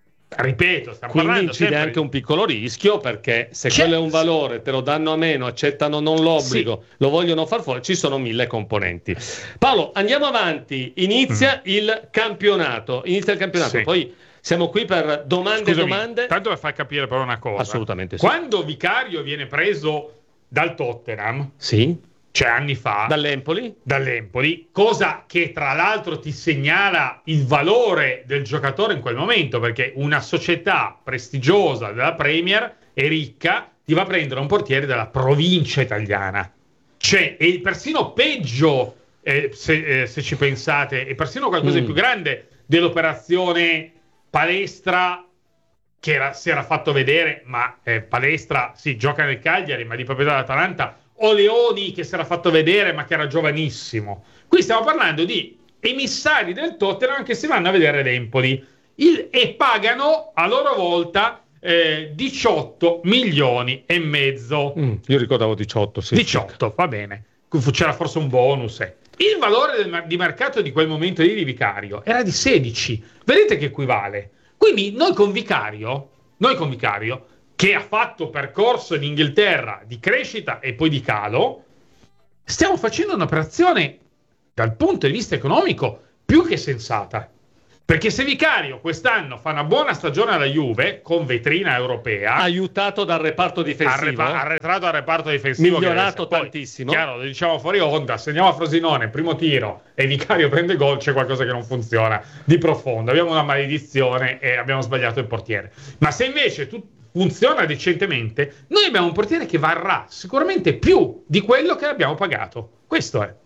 Speaker 6: Ripeto, stiamo
Speaker 2: quindi
Speaker 6: parlando
Speaker 2: incide
Speaker 6: sempre...
Speaker 2: anche un piccolo rischio, perché se
Speaker 6: C'è...
Speaker 2: quello è un valore, te lo danno a meno, accettano non l'obbligo, sì. lo vogliono far fuori, ci sono mille componenti. Paolo, andiamo avanti, inizia mm. il campionato, inizia il campionato, sì. poi siamo qui per domande e domande.
Speaker 6: Tanto per far capire però una cosa.
Speaker 2: Assolutamente sì.
Speaker 6: Quando Vicario viene preso dal Tottenham,
Speaker 2: sì.
Speaker 6: cioè anni fa,
Speaker 2: dall'Empoli,
Speaker 6: dall'Empoli, cosa che tra l'altro ti segnala il valore del giocatore in quel momento, perché una società prestigiosa della Premier e ricca ti va a prendere un portiere della provincia italiana, cioè è persino peggio eh, se, eh, se ci pensate, è persino qualcosa mm. di più grande dell'operazione Palestra, che era, si era fatto vedere, ma eh, Palestra si sì, gioca nel Cagliari, ma di proprietà dell'Atalanta, o Leoni che si era fatto vedere ma che era giovanissimo. Qui stiamo parlando di emissari del Tottenham che si vanno a vedere l'Empoli il, e pagano a loro volta eh, diciotto milioni e mezzo.
Speaker 2: Mm, io ricordavo diciotto, sì.
Speaker 6: diciotto, va bene. C'era forse un bonus. Eh. Il valore del, di mercato di quel momento lì di Vicario era di sedici. Vedete che equivale? Quindi noi con Vicario noi con Vicario, che ha fatto percorso in Inghilterra di crescita e poi di calo, stiamo facendo un'operazione dal punto di vista economico più che sensata. Perché se Vicario quest'anno fa una buona stagione alla Juve, con vetrina europea,
Speaker 2: aiutato dal reparto difensivo,
Speaker 6: arrepa- arretrato al reparto difensivo,
Speaker 2: migliorato
Speaker 6: poi,
Speaker 2: tantissimo.
Speaker 6: Chiaro, lo diciamo fuori onda, se andiamo a Frosinone, primo tiro, e Vicario prende gol, c'è qualcosa che non funziona di profondo. Abbiamo una maledizione e abbiamo sbagliato il portiere. Ma se invece tu funziona decentemente, noi abbiamo un portiere che varrà sicuramente più di quello che abbiamo pagato. Questo è.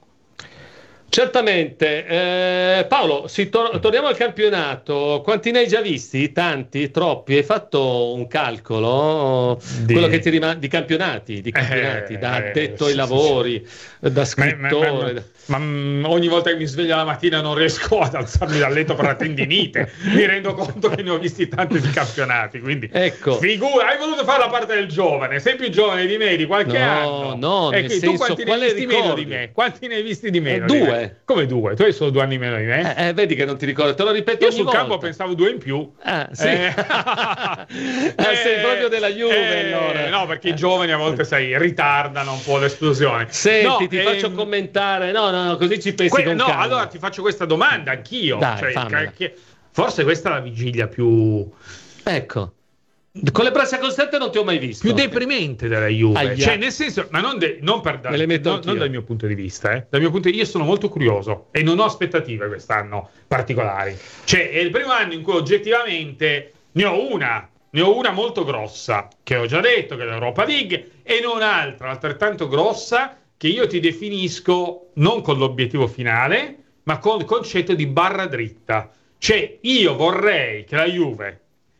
Speaker 2: Certamente. Eh, Paolo, si tor- torniamo al campionato. Quanti ne hai già visti? Tanti? Troppi? Hai fatto un calcolo?
Speaker 6: Di...
Speaker 2: Quello che ti rimane di campionati, di campionati,
Speaker 6: eh,
Speaker 2: da addetto
Speaker 6: eh,
Speaker 2: ai
Speaker 6: sì,
Speaker 2: lavori,
Speaker 6: sì.
Speaker 2: da scrittore.
Speaker 6: Ma, ma, ma, ma ogni volta che mi sveglio la mattina non riesco ad alzarmi dal letto per la tendinite. Mi rendo conto che ne ho visti tanti di campionati. Quindi,
Speaker 2: ecco.
Speaker 6: Figura, hai voluto fare la parte del giovane. Sei più giovane di me di qualche
Speaker 2: no,
Speaker 6: anno.
Speaker 2: No,
Speaker 6: e
Speaker 2: nel
Speaker 6: tu
Speaker 2: senso,
Speaker 6: quanti ne hai visti
Speaker 2: ricordi?
Speaker 6: meno di me? Quanti ne hai visti di meno?
Speaker 2: Eh, due.
Speaker 6: Di me? Come due? Tu hai solo due anni meno di me?
Speaker 2: Eh, eh, vedi che non ti ricordo, te lo ripeto
Speaker 6: Io
Speaker 2: ogni
Speaker 6: sul
Speaker 2: volta.
Speaker 6: campo pensavo due in più.
Speaker 2: Ah, sì.
Speaker 6: Eh.
Speaker 2: ah, sei proprio della Juve,
Speaker 6: eh,
Speaker 2: allora.
Speaker 6: No, perché i giovani a volte, sai, ritardano un po' l'esplosione.
Speaker 2: Senti,
Speaker 6: no,
Speaker 2: ti
Speaker 6: ehm...
Speaker 2: faccio commentare. No, no, no, così ci pensi
Speaker 6: que-
Speaker 2: con
Speaker 6: No,
Speaker 2: calma.
Speaker 6: allora ti faccio questa domanda anch'io.
Speaker 2: Dai,
Speaker 6: cioè, che... Forse questa è la vigilia più...
Speaker 2: Ecco. Con le braccia costette non ti ho mai visto.
Speaker 6: Più deprimente della Juve.
Speaker 2: Aia.
Speaker 6: Cioè, nel senso, ma non, de- non, per da- non, non dal mio punto di vista, eh. Dal mio punto di vista, io sono molto curioso e non ho aspettative quest'anno particolari. Cioè, è il primo anno in cui oggettivamente ne ho una, ne ho una molto grossa, che ho già detto, che è l'Europa League, e non un'altra altrettanto grossa che io ti definisco non con l'obiettivo finale, ma con il concetto di barra dritta. Cioè, io vorrei che la Juve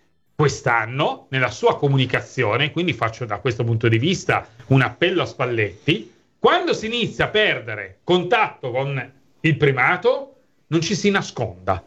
Speaker 6: quest'anno, nella sua comunicazione, quindi faccio da questo punto di vista un appello a Spalletti, quando si inizia a perdere contatto con il primato, non ci si nasconda.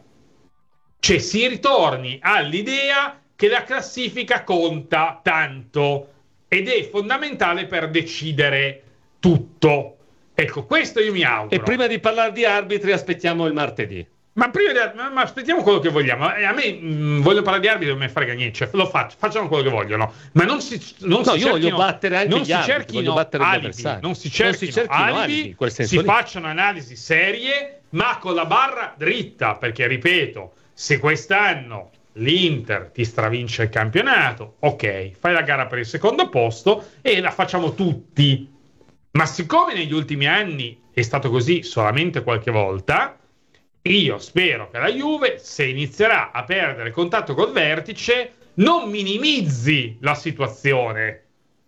Speaker 6: Cioè si ritorni all'idea che la classifica conta tanto ed è fondamentale per decidere tutto. Ecco, questo io mi auguro.
Speaker 2: E prima di parlare di arbitri aspettiamo il martedì.
Speaker 6: Ma prima di, ma, ma aspettiamo quello che vogliamo. A me mh, voglio parlare di arbitri, non me frega niente. Cioè, lo faccio, facciano quello che vogliono. Ma non si, non
Speaker 2: no,
Speaker 6: si
Speaker 2: io
Speaker 6: cerchino,
Speaker 2: voglio battere anche
Speaker 6: non
Speaker 2: gli
Speaker 6: si
Speaker 2: arbitri,
Speaker 6: cerchino
Speaker 2: voglio battere gli
Speaker 6: alibi,
Speaker 2: avversari.
Speaker 6: non si cerchino,
Speaker 2: non si cerchino
Speaker 6: alibi,
Speaker 2: alibi, quel senso
Speaker 6: si
Speaker 2: lì.
Speaker 6: facciano analisi serie, ma con la barra dritta. Perché, ripeto, se quest'anno l'Inter ti stravince il campionato, ok, fai la gara per il secondo posto e la facciamo tutti. Ma siccome negli ultimi anni è stato così solamente qualche volta, io spero che la Juve, se inizierà a perdere contatto col vertice, non minimizzi la situazione,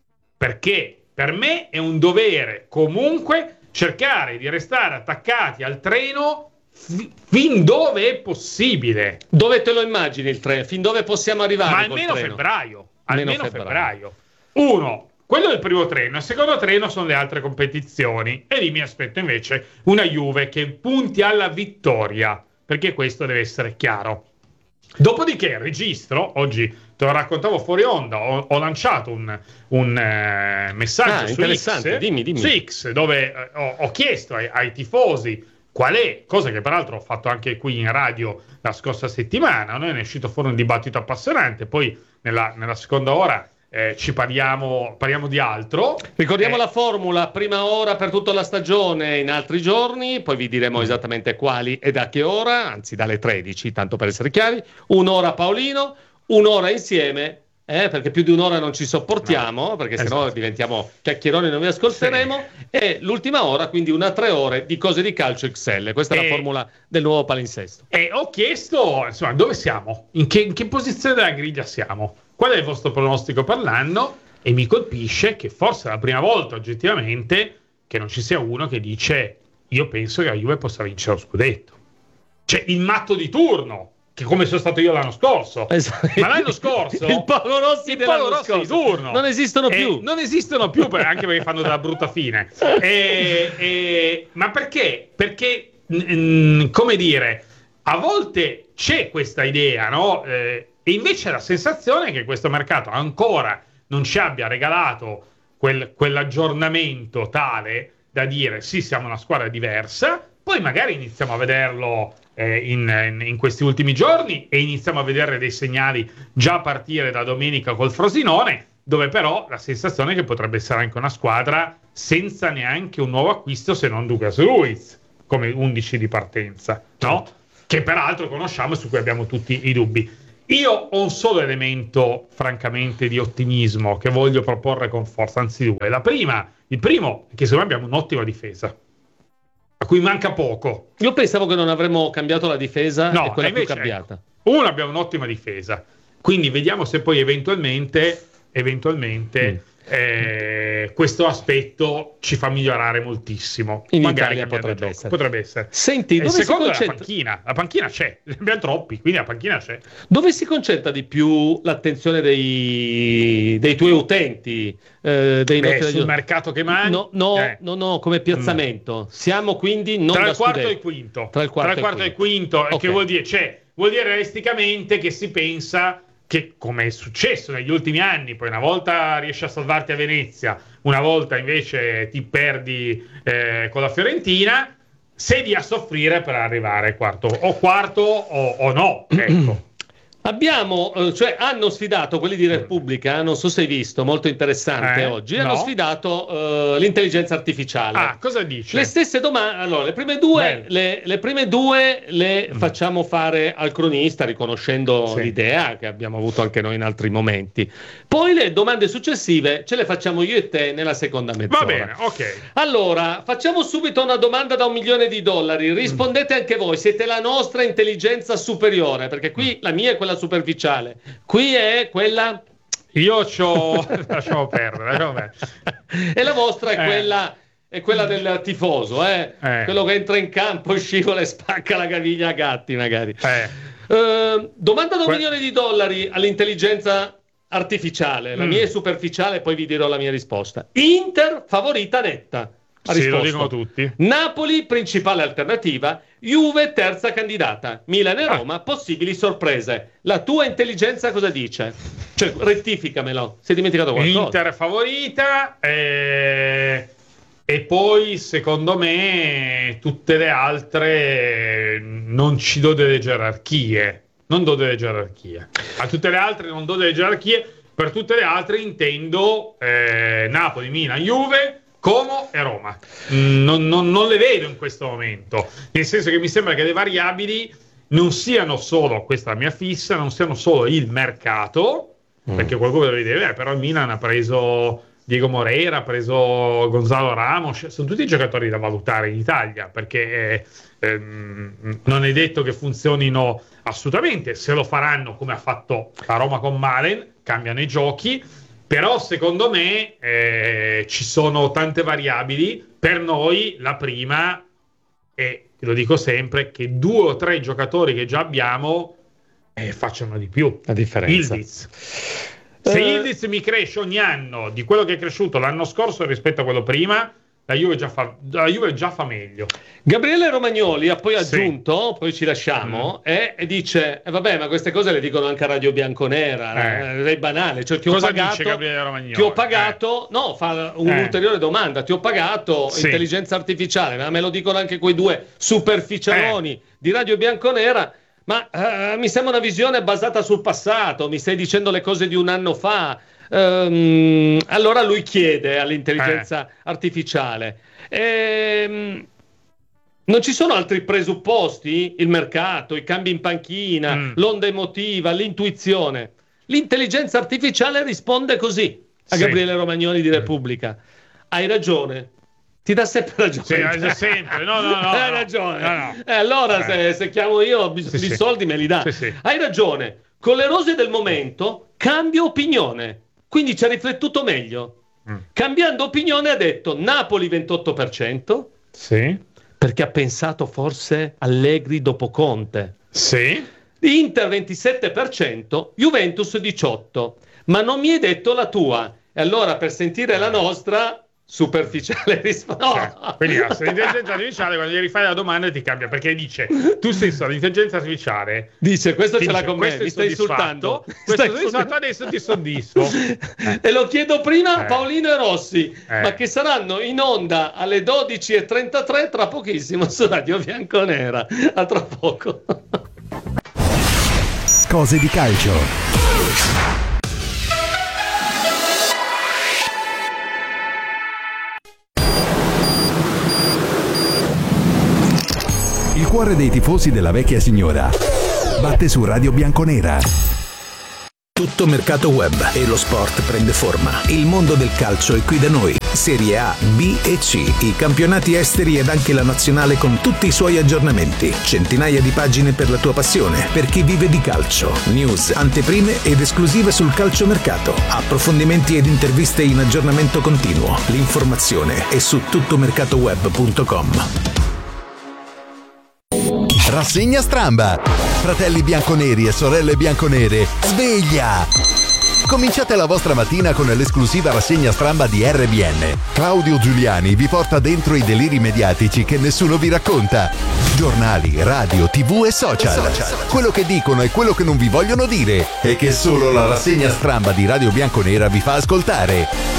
Speaker 6: perché per me è un dovere comunque cercare di restare attaccati al treno f- fin dove è possibile.
Speaker 2: Dove te lo immagini il treno? Fin dove possiamo arrivare?
Speaker 6: Ma
Speaker 2: col
Speaker 6: almeno
Speaker 2: treno?
Speaker 6: febbraio.
Speaker 2: Almeno
Speaker 6: Almeno
Speaker 2: febbraio.
Speaker 6: febbraio. Uno. Quello è il primo treno, il secondo treno sono le altre competizioni e lì mi aspetto invece una Juve che punti alla vittoria, perché questo deve essere chiaro. Dopodiché registro, oggi te lo raccontavo fuori onda, ho, ho lanciato un, un eh, messaggio
Speaker 2: ah,
Speaker 6: su
Speaker 2: interessante.
Speaker 6: X,
Speaker 2: dimmi, dimmi.
Speaker 6: su X dove eh, ho, ho chiesto ai, ai tifosi qual è, cosa che peraltro ho fatto anche qui in radio la scorsa settimana, noi ne è uscito fuori un dibattito appassionante, poi nella, nella seconda ora Eh, ci parliamo, parliamo di altro.
Speaker 2: Ricordiamo
Speaker 6: eh,
Speaker 2: la formula: prima ora per tutta la stagione in altri giorni, poi vi diremo esattamente quali e da che ora, anzi dalle tredici, tanto per essere chiari. Un'ora Paolino, un'ora insieme, eh, perché più di un'ora non ci sopportiamo, no, perché esatto. sennò diventiamo chiacchieroni e non vi ascolteremo. Sì. E l'ultima ora, quindi una tre ore di cose di calcio X L. Questa e... è la formula del nuovo palinsesto.
Speaker 6: E ho chiesto, insomma, dove siamo? In che, in che posizione della griglia siamo? Qual è il vostro pronostico per l'anno? E mi colpisce che forse è la prima volta oggettivamente che non ci sia uno che dice io penso che la Juve possa vincere lo scudetto. Cioè il matto di turno, che come sono stato io l'anno scorso.
Speaker 2: Esatto.
Speaker 6: Ma l'anno scorso
Speaker 2: il Paolo Rossi,
Speaker 6: il Paolo Rossi di turno
Speaker 2: non esistono più.
Speaker 6: Eh, non esistono più anche perché fanno della brutta fine. E, e, ma perché? Perché, mh, come dire, a volte c'è questa idea, no? Eh, E invece la sensazione è che questo mercato ancora non ci abbia regalato quel, quell'aggiornamento tale da dire sì, siamo una squadra diversa, poi magari iniziamo a vederlo eh, in, in, in questi ultimi giorni, e iniziamo a vedere dei segnali già a partire da domenica col Frosinone, dove però la sensazione è che potrebbe essere anche una squadra senza neanche un nuovo acquisto, se non Douglas Luiz come undici di partenza, no? Che peraltro conosciamo e su cui abbiamo tutti i dubbi. Io ho un solo elemento francamente di ottimismo che voglio proporre con forza, anzi due. La prima, il primo è che secondo me abbiamo un'ottima difesa, a cui manca poco.
Speaker 2: Io pensavo che non avremmo cambiato la difesa,
Speaker 6: no,
Speaker 2: e quella
Speaker 6: invece,
Speaker 2: più cambiata.
Speaker 6: Ecco, uno, abbiamo un'ottima difesa, quindi vediamo se poi eventualmente eventualmente mm. eh, questo aspetto ci fa migliorare moltissimo.
Speaker 2: In
Speaker 6: Magari
Speaker 2: Italia potrebbe essere.
Speaker 6: potrebbe essere.
Speaker 2: Senti,
Speaker 6: e
Speaker 2: dove
Speaker 6: il secondo
Speaker 2: si
Speaker 6: è
Speaker 2: concentra...
Speaker 6: la panchina. La panchina c'è, ne abbiamo troppi, quindi la panchina c'è.
Speaker 2: Dove si concentra di più l'attenzione dei, dei tuoi utenti? Eh, dei
Speaker 6: Beh,
Speaker 2: nostri...
Speaker 6: sul mercato che mangi?
Speaker 2: No, no,
Speaker 6: eh.
Speaker 2: no, no, come piazzamento. Mm. Siamo quindi non
Speaker 6: tra
Speaker 2: da
Speaker 6: il quarto
Speaker 2: studenti.
Speaker 6: e il quinto.
Speaker 2: Tra il quarto,
Speaker 6: tra il quarto e il quinto,
Speaker 2: okay.
Speaker 6: Che vuol dire? Cioè, vuol dire realisticamente che si pensa che, come è successo negli ultimi anni, poi una volta riesci a salvarti a Venezia, una volta invece ti perdi eh, con la Fiorentina, sei lì a soffrire per arrivare quarto o quarto o, o no, ecco.
Speaker 2: Abbiamo, cioè hanno sfidato quelli di Repubblica, non so se hai visto, molto interessante
Speaker 6: eh,
Speaker 2: oggi,
Speaker 6: no.
Speaker 2: hanno sfidato uh, l'intelligenza artificiale.
Speaker 6: Ah, cosa dici?
Speaker 2: Le stesse domande, allora le prime due, le, le prime due le mm. facciamo fare al cronista, riconoscendo sì. l'idea che abbiamo avuto anche noi in altri momenti. Poi le domande successive ce le facciamo io e te nella seconda mezz'ora.
Speaker 6: Va bene, ok.
Speaker 2: Allora, facciamo subito una domanda da un milione di dollari, rispondete mm. anche voi, siete la nostra intelligenza superiore, perché qui mm. la mia è quella superficiale, qui è quella
Speaker 6: io c'ho lasciamo perdere, lasciamo perdere.
Speaker 2: E la vostra è
Speaker 6: eh.
Speaker 2: quella è quella del tifoso, eh?
Speaker 6: Eh.
Speaker 2: quello che entra in campo, scivola e spacca la caviglia a gatti magari.
Speaker 6: eh.
Speaker 2: uh, domanda da un
Speaker 6: que-
Speaker 2: milione di dollari all'intelligenza artificiale, la
Speaker 6: mm.
Speaker 2: mia è superficiale, poi vi dirò la mia risposta. Inter favorita netta. Ha
Speaker 6: sì,
Speaker 2: risposto.
Speaker 6: lo dicono tutti.
Speaker 2: Napoli principale alternativa, Juve terza candidata, Milan e Roma
Speaker 6: ah.
Speaker 2: possibili sorprese. La tua intelligenza cosa dice? Cioè, rettificamelo, si è dimenticato qualcosa.
Speaker 6: Inter favorita e... e poi secondo me tutte le altre non ci do delle gerarchie, non do delle gerarchie. A tutte le altre non do delle gerarchie, per tutte le altre intendo eh, Napoli, Milan, Juve, Como e Roma. Non, non, non le vedo in questo momento, nel senso che mi sembra che le variabili non siano solo, questa è la mia fissa, non siano solo il mercato, mm. perché qualcuno deve dire, eh, però il Milan ha preso Diego Moreira, ha preso Gonzalo Ramos, sono tutti giocatori da valutare in Italia, perché eh, ehm, non è detto che funzionino assolutamente, se lo faranno come ha fatto la Roma con Malen, cambiano i giochi. Però secondo me eh, ci sono tante variabili. Per noi la prima, e lo dico sempre, che due o tre giocatori che già abbiamo eh, facciano di più.
Speaker 2: La differenza.
Speaker 6: Yildiz. Se Yildiz mi cresce ogni anno di quello che è cresciuto l'anno scorso rispetto a quello prima, la Juve già fa, la Juve già fa meglio.
Speaker 2: Gabriele Romagnoli ha poi
Speaker 6: sì.
Speaker 2: aggiunto, poi ci lasciamo, mm. e, e dice, eh, vabbè, ma queste cose le dicono anche a Radio Bianconera, eh. è banale, cioè ti ho
Speaker 6: Cosa
Speaker 2: pagato,
Speaker 6: dice Gabriele Romagnoli?
Speaker 2: Ti ho pagato, eh. no, fa un'ulteriore eh. domanda, ti ho pagato
Speaker 6: sì.
Speaker 2: intelligenza artificiale, ma me lo dicono anche quei due superficialoni eh. di Radio Bianconera, ma uh, mi sembra una visione basata sul passato, mi stai dicendo le cose di un anno fa. Um, allora lui chiede all'intelligenza eh. artificiale, ehm, non ci sono altri presupposti? Il mercato, i cambi in panchina, mm. l'onda emotiva, l'intuizione. L'intelligenza artificiale risponde così a sì. Gabriele Romagnoli di Repubblica. Hai ragione. Ti dà sempre ragione.
Speaker 6: Sì, hai sempre. No, no, no.
Speaker 2: Hai
Speaker 6: no.
Speaker 2: ragione.
Speaker 6: No, no.
Speaker 2: Eh, allora,
Speaker 6: eh.
Speaker 2: se, se chiamo io, i
Speaker 6: sì,
Speaker 2: soldi
Speaker 6: sì.
Speaker 2: me li dà.
Speaker 6: Sì, sì.
Speaker 2: Hai ragione. Con le rose del momento cambia opinione. Quindi ci ha riflettuto meglio. Mm. Cambiando opinione ha detto Napoli ventotto per cento.
Speaker 6: Sì.
Speaker 2: Perché ha pensato forse Allegri dopo Conte.
Speaker 6: Sì.
Speaker 2: Inter ventisette per cento, Juventus diciotto per cento. Ma non mi hai detto la tua. E allora per sentire la nostra superficiale risposta. No.
Speaker 6: Cioè, quindi l'intelligenza artificiale quando gli rifai la domanda ti cambia, perché dice tu stesso l'intelligenza artificiale
Speaker 2: dice questo ce
Speaker 6: dice,
Speaker 2: l'ha con me, mi stai insultando,
Speaker 6: questo stai soddisfatto, adesso ti soddisfo.
Speaker 2: Eh. E lo chiedo prima a
Speaker 6: eh.
Speaker 2: Paolino e Rossi,
Speaker 6: eh.
Speaker 2: ma che saranno in onda alle dodici e trentatré tra pochissimo su Radio Bianconera. A tra poco.
Speaker 3: Cose di calcio. Il cuore dei tifosi della vecchia signora batte su Radio Bianconera.
Speaker 7: Tutto mercato web e lo sport prende forma. Il mondo del calcio è qui da noi. Serie A, B e C, i campionati esteri ed anche la nazionale con tutti i suoi aggiornamenti. Centinaia di pagine per la tua passione, per chi vive di calcio. News, anteprime ed esclusive sul calciomercato. Approfondimenti ed interviste in aggiornamento continuo. L'informazione è su tuttomercatoweb punto com.
Speaker 3: Rassegna Stramba. Fratelli bianconeri e sorelle bianconere, sveglia! Cominciate la vostra mattina con l'esclusiva rassegna Stramba di R B N. Claudio Giuliani vi porta dentro i deliri mediatici che nessuno vi racconta. Giornali, radio, tv e social. Quello che dicono e quello che non vi vogliono dire e che solo la rassegna Stramba di Radio Bianconera vi fa ascoltare.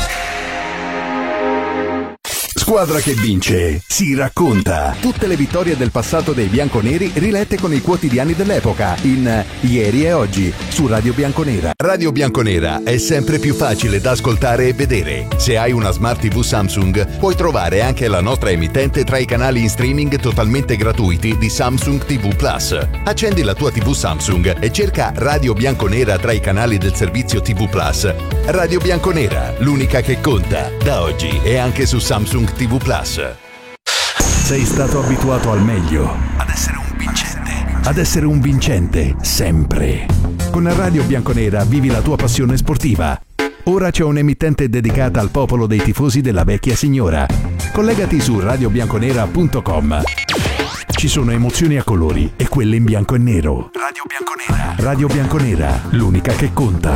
Speaker 3: Squadra che vince, si racconta. Tutte le vittorie del passato dei bianconeri rilette con i quotidiani dell'epoca in Ieri e Oggi su Radio Bianconera. Radio Bianconera è sempre più facile da ascoltare e vedere. Se hai una Smart tivù Samsung, puoi trovare anche la nostra emittente tra i canali in streaming totalmente gratuiti di Samsung tivù Plus. Accendi la tua tivù Samsung e cerca Radio Bianconera tra i canali del servizio tivù Plus. Radio Bianconera, l'unica che conta, da oggi e anche su Samsung tivù Plus. Sei stato abituato al meglio, ad essere un vincente, ad essere un vincente sempre. Con Radio Bianconera vivi la tua passione sportiva. Ora c'è un'emittente dedicata al popolo dei tifosi della vecchia signora. Collegati su radio bianconera punto com. Ci sono emozioni a colori e quelle in bianco e nero. Radio Bianconera. Radio Bianconera, l'unica che conta.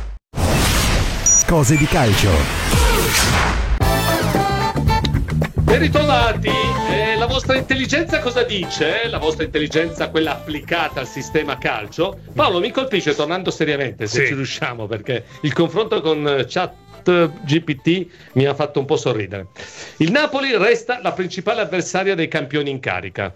Speaker 3: Cose di calcio.
Speaker 2: Ben ritrovati, eh, la vostra intelligenza cosa dice? La vostra intelligenza, quella applicata al sistema calcio? Paolo, mi colpisce, tornando seriamente, se
Speaker 6: sì.
Speaker 2: ci riusciamo, perché il confronto con Chat G P T mi ha fatto un po' sorridere. Il Napoli resta la principale avversaria dei campioni in carica.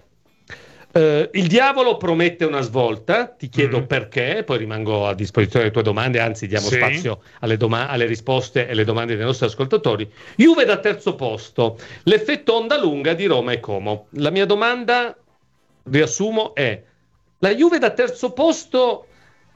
Speaker 2: Uh, il diavolo promette una svolta, ti chiedo mm. perché, poi rimango a disposizione delle tue domande, anzi diamo sì. spazio alle, doma- alle risposte e alle domande dei nostri ascoltatori. Juve da terzo posto, l'effetto onda lunga di Roma e Como. La mia domanda, riassumo, è: la Juve da terzo posto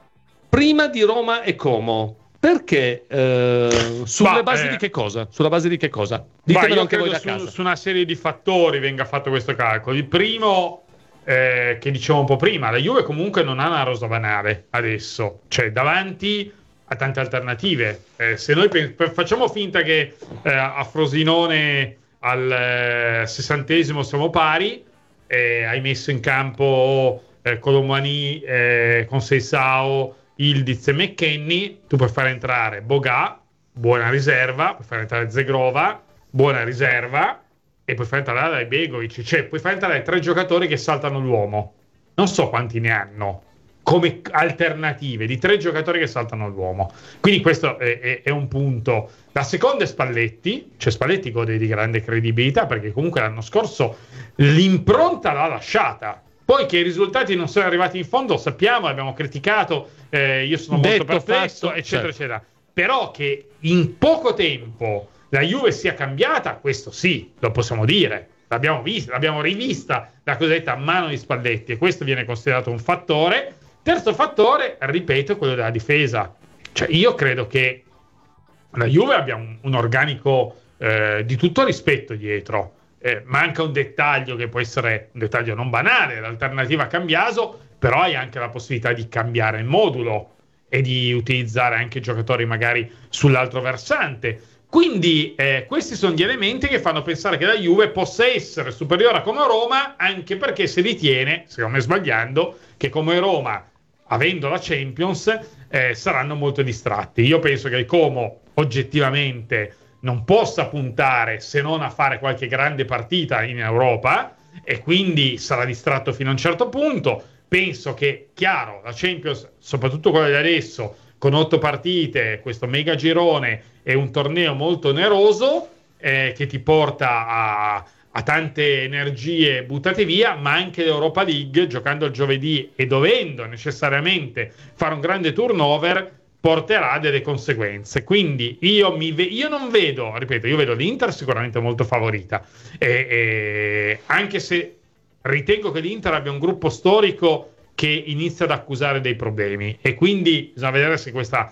Speaker 2: prima di Roma e Como, perché? Uh, sulle bah, basi eh, di che cosa? Sulla base di che cosa? Ditemelo anche voi da
Speaker 6: su,
Speaker 2: casa.
Speaker 6: Su una serie di fattori venga fatto questo calcolo. Il primo, Eh, che dicevo un po' prima, la Juve comunque non ha una rosa banale adesso, cioè davanti a tante alternative. Eh, se noi pe- facciamo finta che eh, a Frosinone al eh, sessantesimo siamo pari, eh, hai messo in campo eh, Colomani eh, con Seisao, Ildiz e McKennie, tu puoi fare entrare Boga, buona riserva, puoi fare entrare Zegrova, buona riserva, e puoi fare entrare Begovic, cioè puoi fare entrare tre giocatori che saltano l'uomo. Non so quanti ne hanno come alternative di tre giocatori che saltano l'uomo. Quindi questo è, è, è un punto. La seconda è Spalletti, cioè Spalletti gode di grande credibilità perché comunque l'anno scorso l'impronta l'ha lasciata. Poi che i risultati non sono arrivati in fondo sappiamo, abbiamo criticato, eh, io sono molto perplesso, eccetera, certo. eccetera. Però che in poco tempo la Juve sia cambiata, questo sì, lo possiamo dire. L'abbiamo vista, l'abbiamo rivista la cosiddetta mano di Spalletti e questo viene considerato un fattore. Terzo fattore, ripeto, è quello della difesa. Cioè io credo che la Juve abbia un, un organico eh, di tutto rispetto dietro. Eh, manca un dettaglio che può essere un dettaglio non banale, l'alternativa a Cambiaso, però hai anche la possibilità di cambiare il modulo e di utilizzare anche giocatori magari sull'altro versante. Quindi eh, questi sono gli elementi che fanno pensare che la Juve possa essere superiore a Como Roma, anche perché si ritiene, secondo me sbagliando, che Como e Roma, avendo la Champions, eh, saranno molto distratti. Io penso che il Como oggettivamente non possa puntare se non a fare qualche grande partita in Europa, e quindi sarà distratto fino a un certo punto. Penso che, chiaro, la Champions, soprattutto quella di adesso, con otto partite, questo mega girone, è un torneo molto oneroso, eh, che ti porta a, a tante energie buttate via, ma anche l'Europa League, giocando il giovedì e dovendo necessariamente fare un grande turnover, porterà delle conseguenze. Quindi io, mi ve- io non vedo, ripeto, io vedo l'Inter sicuramente molto favorita, e, e anche se ritengo che l'Inter abbia un gruppo storico che inizia ad accusare dei problemi, e quindi bisogna vedere se questa,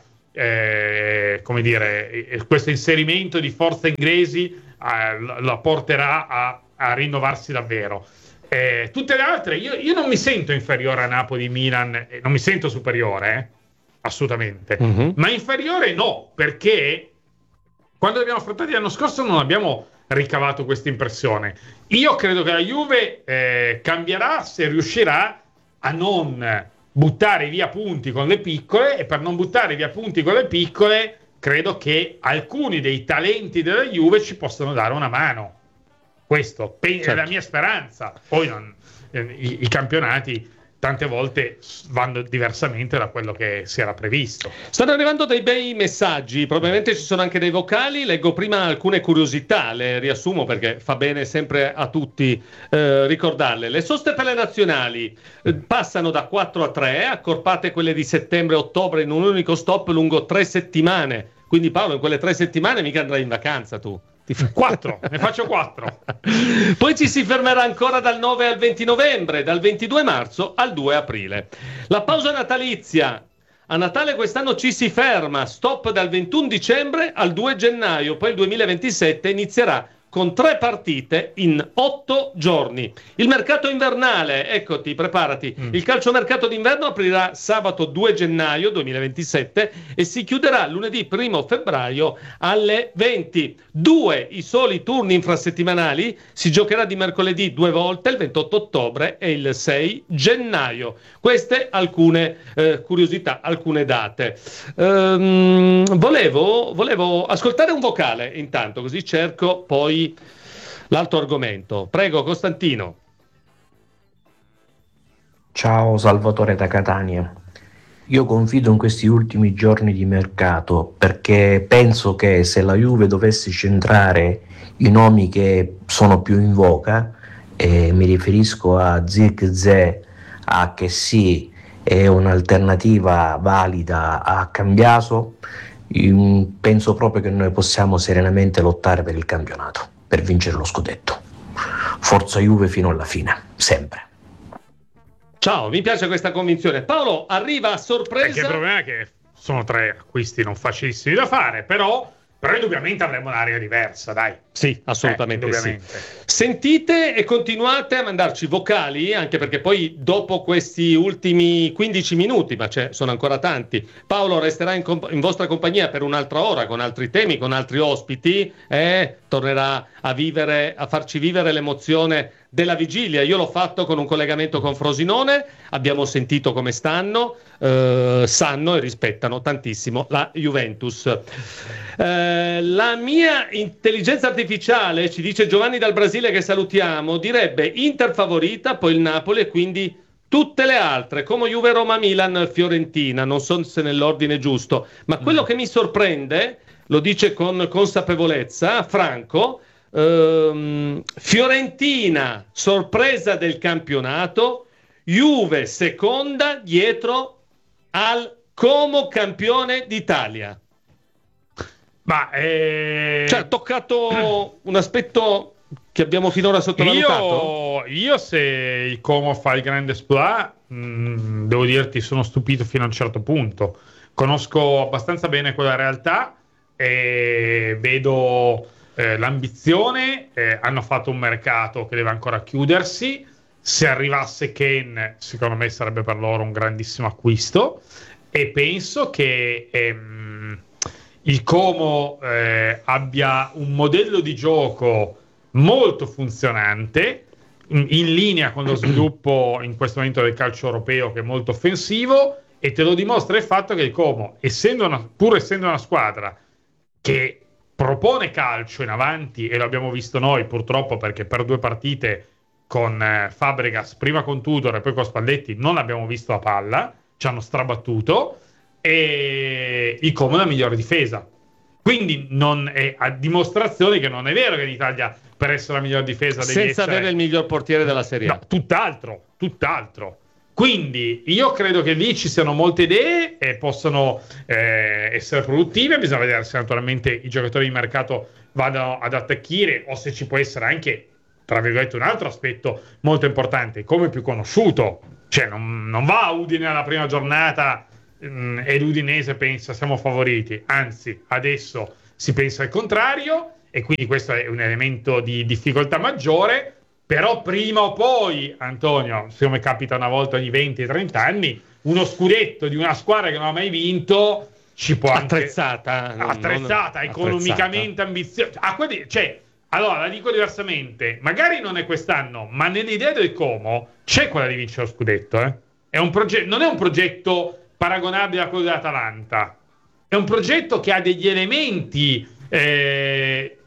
Speaker 6: eh, come dire, questo inserimento di forze inglesi eh, la porterà a, a rinnovarsi davvero. Eh, tutte le altre, io, io non mi sento inferiore a Napoli, Milan, eh, non mi sento superiore, eh, assolutamente, mm-hmm. ma inferiore no, perché quando li abbiamo affrontati l'anno scorso non abbiamo ricavato questa impressione. Io credo che la Juve eh, cambierà se riuscirà a non buttare via punti con le piccole, e per non buttare via punti con le piccole credo che alcuni dei talenti della Juve ci possano dare una mano. Questo pe- certo. è la mia speranza. Poi non, eh, i, i campionati tante volte vanno diversamente da quello che si era previsto.
Speaker 2: Stanno arrivando dei bei messaggi, probabilmente ci sono anche dei vocali. Leggo prima alcune curiosità, le riassumo perché fa bene sempre a tutti eh, ricordarle. Le soste per le nazionali eh, passano da quattro a tre, accorpate quelle di settembre e ottobre in un unico stop lungo tre settimane. Quindi Paolo, in quelle tre settimane mica andrai in vacanza tu.
Speaker 6: Quattro, ne faccio quattro.
Speaker 2: Poi ci si fermerà ancora dal nove al venti novembre, dal ventidue marzo al due aprile. La pausa natalizia. A Natale quest'anno ci si ferma, stop dal ventuno dicembre al due gennaio, poi il duemilaventisette inizierà con tre partite in otto giorni. Il mercato invernale, eccoti, preparati. Mm. Il calciomercato d'inverno aprirà sabato due gennaio duemilaventisette e si chiuderà lunedì primo febbraio alle venti. Due i soli turni infrasettimanali, si giocherà di mercoledì due volte, il ventotto ottobre e il sei gennaio. Queste alcune eh, curiosità, alcune date. Ehm, volevo, volevo ascoltare un vocale intanto, così cerco poi l'altro argomento. Prego, Costantino.
Speaker 8: Ciao, Salvatore da Catania. Io confido in questi ultimi giorni di mercato, perché penso che se la Juve dovesse centrare i nomi che sono più in voga, e mi riferisco a Zirkzee, a Kessie e un'alternativa valida a Cambiaso, penso proprio che noi possiamo serenamente lottare per il campionato, per vincere lo scudetto. Forza Juve fino alla fine, sempre.
Speaker 2: Ciao, mi piace questa convinzione. Paolo, arriva a sorpresa.
Speaker 6: Perché il problema è che sono tre acquisti non facilissimi da fare, però, però indubbiamente avremo un'area diversa, dai.
Speaker 2: Sì, assolutamente
Speaker 6: eh,
Speaker 2: sì. Sentite e continuate a mandarci vocali, anche perché poi dopo questi ultimi quindici minuti, ma ce sono ancora tanti, Paolo resterà in, comp- in vostra compagnia per un'altra ora, con altri temi, con altri ospiti, e tornerà a vivere, a farci vivere l'emozione della vigilia. Io l'ho fatto con un collegamento con Frosinone, abbiamo sentito come stanno, eh, sanno e rispettano tantissimo la Juventus. Eh, la mia intelligenza artificiale, ci dice Giovanni dal Brasile, che salutiamo, direbbe Inter favorita, poi il Napoli e quindi tutte le altre, come Juve, Roma, Milan, Fiorentina. Non so se nell'ordine giusto, ma quello che mi sorprende, lo dice con consapevolezza Franco, ehm, Fiorentina sorpresa del campionato, Juve seconda dietro al Como campione d'Italia. Ma eh... cioè, ha toccato un aspetto che abbiamo finora sottovalutato.
Speaker 6: Io, io se il Como fa il grande exploit, mh, devo dirti, sono stupito fino a un certo punto. Conosco abbastanza bene quella realtà e vedo eh, l'ambizione. Eh, hanno fatto un mercato che deve ancora chiudersi. Se arrivasse Ken, secondo me sarebbe per loro un grandissimo acquisto, e penso che ehm, il Como eh, abbia un modello di gioco molto funzionante, in, in linea con lo sviluppo in questo momento del calcio europeo, che è molto offensivo, e te lo dimostra il fatto che il Como, essendo una, pur essendo una squadra che propone calcio in avanti, e lo abbiamo visto noi purtroppo, perché per due partite con eh, Fabregas, prima con Tudor e poi con Spalletti, non abbiamo visto la palla, ci hanno strabattuto, e il Como è la migliore difesa. Quindi non è a dimostrazione che non è vero che l'Italia, per essere la miglior difesa, devi
Speaker 2: senza
Speaker 6: essere...
Speaker 2: avere il miglior portiere della Serie A.
Speaker 6: No, tutt'altro, tutt'altro. Quindi io credo che lì ci siano molte idee e possano eh, essere produttive. Bisogna vedere se naturalmente i giocatori di mercato vadano ad attecchire, o se ci può essere anche, tra virgolette, un altro aspetto molto importante, come più conosciuto. Cioè non, non va a Udine alla prima giornata mh, e l'Udinese pensa siamo favoriti, anzi adesso si pensa al contrario, e quindi questo è un elemento di difficoltà maggiore. Però prima o poi, Antonio, come capita una volta ogni venti trenta anni, uno scudetto di una squadra che non ha mai vinto ci può
Speaker 2: attrezzata,
Speaker 6: anche... attrezzata, non... economicamente ambiziosa. Ah, quelli... cioè, allora, la dico diversamente, magari non è quest'anno, ma nell'idea del Como c'è quella di vincere lo scudetto. Eh? È un progetto, non è un progetto paragonabile a quello dell'Atalanta, è un progetto che ha degli elementi eh,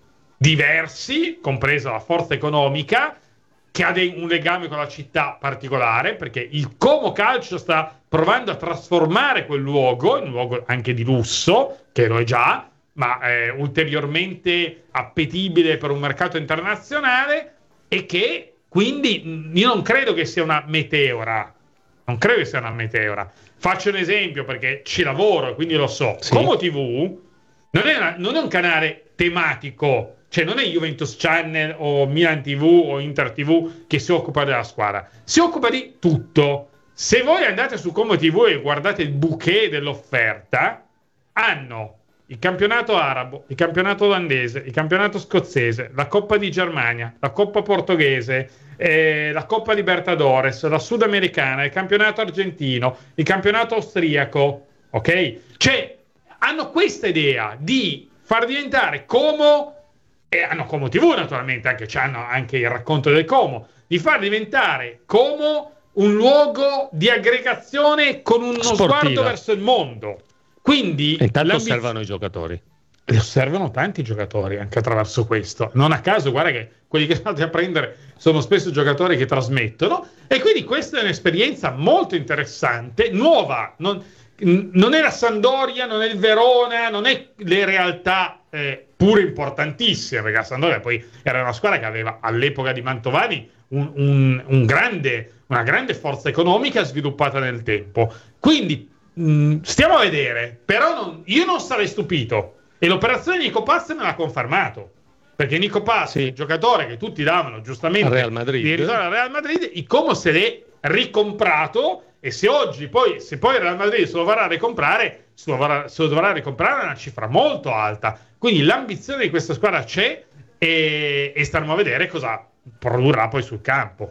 Speaker 6: diversi, compresa la forza economica, che ha dei, un legame con la città particolare, perché il Como Calcio sta provando a trasformare quel luogo in un luogo anche di lusso, che lo è già, ma eh, ulteriormente appetibile per un mercato internazionale, e che quindi io non credo che sia una meteora. Non credo che sia una meteora. Faccio un esempio perché ci lavoro e quindi lo so. Sì. Como tivù non è, una, non è un canale tematico, cioè non è Juventus Channel o Milan tivù o Inter tivù che si occupa della squadra, si occupa di tutto. Se voi andate su Como tivù e guardate il bouquet dell'offerta, hanno il campionato arabo, il campionato olandese, il campionato scozzese, la Coppa di Germania, la Coppa portoghese, eh, la Coppa Libertadores, la sudamericana, il campionato argentino, il campionato austriaco, ok? Cioè hanno questa idea di far diventare Como, e hanno Como tivù naturalmente, anche hanno anche il racconto del Como, di far diventare Como un luogo di aggregazione con uno
Speaker 2: sportiva,
Speaker 6: sguardo verso il mondo. Quindi
Speaker 2: intanto osservano i giocatori.
Speaker 6: E osservano tanti giocatori anche attraverso questo. Non a caso, guarda che quelli che sono andati a prendere sono spesso giocatori che trasmettono, e quindi questa è un'esperienza molto interessante, nuova. Non, non è la Sampdoria, non è il Verona, non è le realtà eh, pure importantissime, perché la Sampdoria poi era una squadra che aveva all'epoca di Mantovani un, un, un grande, una grande forza economica sviluppata nel tempo. Quindi mh, stiamo a vedere, però non, io non sarei stupito, e l'operazione di Nico Paz me l'ha confermato, perché Nico Paz, sì, il giocatore che tutti davano giustamente
Speaker 2: al Real Madrid,
Speaker 6: di ritorno al Real Madrid, il Como se l'è ricomprato, e se oggi poi se poi il Real Madrid se lo vorrà ricomprare, se lo, vorrà, se lo dovrà ricomprare, è una cifra molto alta. Quindi l'ambizione di questa squadra c'è, e, e staremo a vedere cosa produrrà poi sul campo.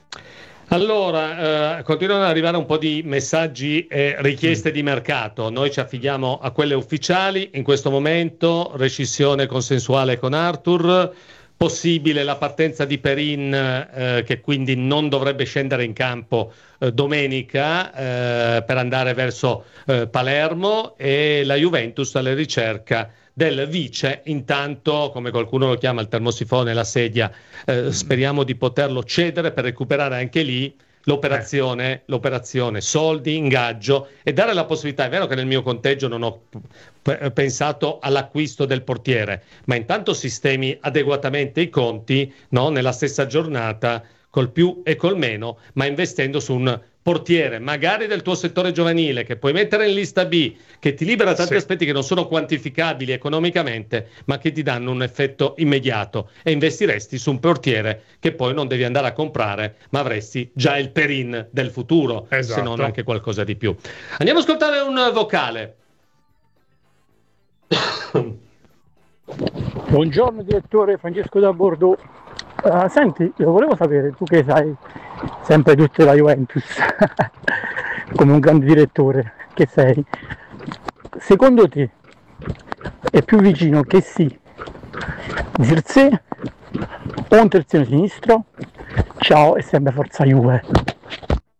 Speaker 2: Allora, eh, continuano ad arrivare un po' di messaggi e richieste mm. di mercato. Noi ci affidiamo a quelle ufficiali. In questo momento rescissione consensuale con Arthur, possibile la partenza di Perin, eh, che quindi non dovrebbe scendere in campo eh, domenica eh, per andare verso eh, Palermo, e la Juventus alla ricerca del vice. Intanto, come qualcuno lo chiama, il termosifone, la sedia, eh, speriamo di poterlo cedere per recuperare anche lì l'operazione, eh. l'operazione soldi, ingaggio, e dare la possibilità. È vero che nel mio conteggio non ho p- pensato all'acquisto del portiere, ma intanto sistemi adeguatamente i conti, no? Nella stessa giornata, col più e col meno, ma investendo su un portiere magari del tuo settore giovanile, che puoi mettere in lista B, che ti libera tanti sì. aspetti che non sono quantificabili economicamente, ma che ti danno un effetto immediato, e investiresti su un portiere che poi non devi andare a comprare, ma avresti già il Perin del futuro, esatto, se non anche qualcosa di più. Andiamo ad ascoltare un vocale.
Speaker 9: Buongiorno direttore, Francesco da Bordeaux. Uh, senti, io volevo sapere, tu che sai sempre tutte la Juventus come un grande direttore che sei, secondo te è più vicino che sì Zirkzee o un terzino sinistro? Ciao e sempre forza Juve.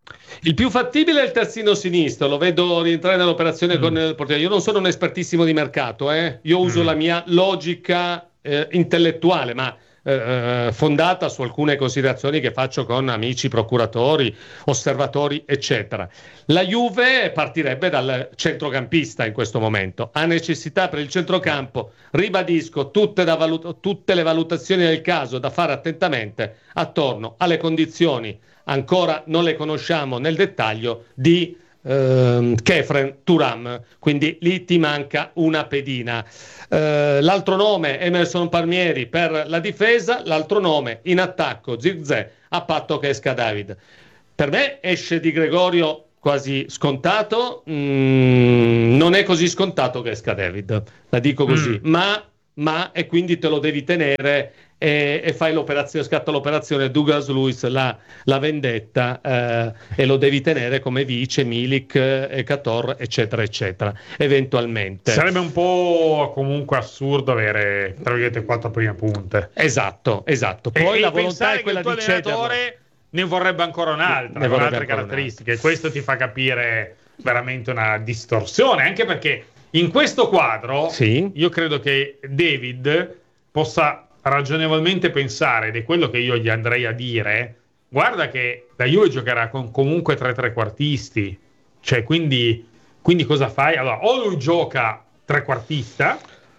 Speaker 2: Il più fattibile è il terzino sinistro, lo vedo rientrare nell'operazione mm. con il portiere. Io non sono un espertissimo di mercato, eh? Io uso mm. la mia logica eh, intellettuale, ma eh, fondata su alcune considerazioni che faccio con amici procuratori, osservatori, eccetera. La Juve partirebbe dal centrocampista in questo momento, ha necessità per il centrocampo, ribadisco, tutte, da valut- tutte le valutazioni del caso da fare attentamente attorno alle condizioni, ancora non le conosciamo nel dettaglio, di ehm, Khéphren Thuram, quindi lì ti manca una pedina. Eh, l'altro nome Emerson Palmieri per la difesa, l'altro nome in attacco Zirkzee, a patto che esca David. Per me esce Di Gregorio quasi scontato, mm, non è così scontato che esca David, la dico così, mm. ma, ma e quindi te lo devi tenere e, e fai l'operazione, scatta l'operazione Douglas Luiz, la, la vendetta, eh, e lo devi tenere come vice Milik e Cator, eccetera eccetera, eventualmente.
Speaker 6: Sarebbe un po' comunque assurdo avere tra virgolette quattro prime punte.
Speaker 2: Esatto, esatto. Poi
Speaker 6: e,
Speaker 2: la
Speaker 6: e
Speaker 2: volontà è quella di cedere.
Speaker 6: Ne vorrebbe ancora un'altra,
Speaker 2: ne
Speaker 6: con
Speaker 2: vorrebbe
Speaker 6: altre
Speaker 2: ancora
Speaker 6: caratteristiche.
Speaker 2: Un'altra.
Speaker 6: Questo ti fa capire veramente una distorsione, anche perché in questo quadro
Speaker 2: sì.
Speaker 6: io credo che David possa ragionevolmente pensare, ed è quello che io gli andrei a dire, guarda che la Juve giocherà con comunque tre trequartisti, cioè quindi, quindi cosa fai? Allora, o lui gioca trequartista,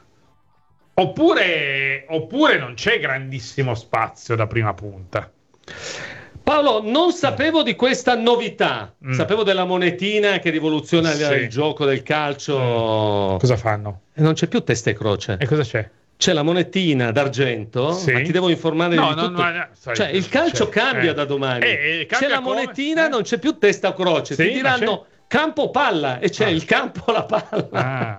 Speaker 6: oppure, oppure non c'è grandissimo spazio da prima punta.
Speaker 2: Paolo, non sapevo di questa novità, mm. sapevo della monetina che rivoluziona sì. il gioco del calcio.
Speaker 6: Mm. Cosa fanno?
Speaker 2: E non c'è più testa e croce.
Speaker 6: E cosa c'è?
Speaker 2: C'è la monetina d'argento, sì. ma ti devo informare
Speaker 6: no,
Speaker 2: di
Speaker 6: no,
Speaker 2: tutto.
Speaker 6: No, no, sorry,
Speaker 2: cioè il calcio
Speaker 6: c'è.
Speaker 2: cambia
Speaker 6: eh.
Speaker 2: da domani.
Speaker 6: Eh,
Speaker 2: c'è la monetina, eh? non c'è più testa o croce.
Speaker 6: Sì,
Speaker 2: ti diranno campo palla e c'è ah. il campo la palla.
Speaker 6: Ah.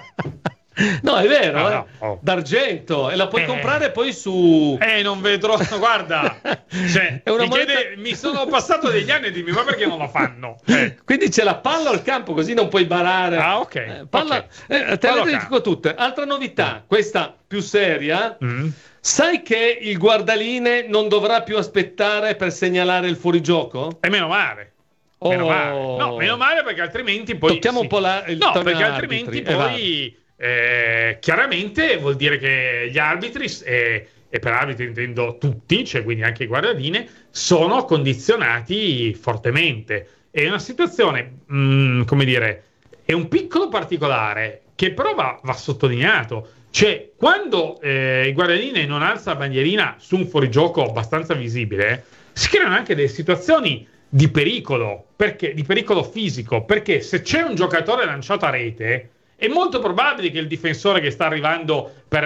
Speaker 2: No, è vero,
Speaker 6: no,
Speaker 2: eh?
Speaker 6: no. Oh.
Speaker 2: d'argento, e la puoi
Speaker 6: eh.
Speaker 2: comprare poi su...
Speaker 6: Eh, non vedrò, guarda, cioè,
Speaker 2: è una
Speaker 6: mi,
Speaker 2: moneta...
Speaker 6: chiede, mi sono passato degli anni e dimmi, ma perché non la fanno? Eh.
Speaker 2: Quindi c'è la palla al campo, così non puoi barare.
Speaker 6: Ah, ok.
Speaker 2: Eh, palla...
Speaker 6: okay.
Speaker 2: Eh, te le dico tutte. Altra novità, questa più seria,
Speaker 6: mm.
Speaker 2: sai che il guardaline non dovrà più aspettare per segnalare il fuorigioco?
Speaker 6: E meno male.
Speaker 2: Oh.
Speaker 6: Meno male. No, meno male perché altrimenti poi...
Speaker 2: Tocchiamo
Speaker 6: sì.
Speaker 2: un po' la... il
Speaker 6: No, perché
Speaker 2: arbitri,
Speaker 6: altrimenti poi... Eh, chiaramente vuol dire che gli arbitri, eh, e per arbitri intendo tutti, cioè quindi anche i guardadine, sono condizionati fortemente. È una situazione, mh, come dire, è un piccolo particolare che però va, va sottolineato. Cioè, quando eh, il guardadine non alza la bandierina su un fuorigioco abbastanza visibile, si creano anche delle situazioni di pericolo, perché, di pericolo fisico, perché se c'è un giocatore lanciato a rete, è molto probabile che il difensore che sta arrivando per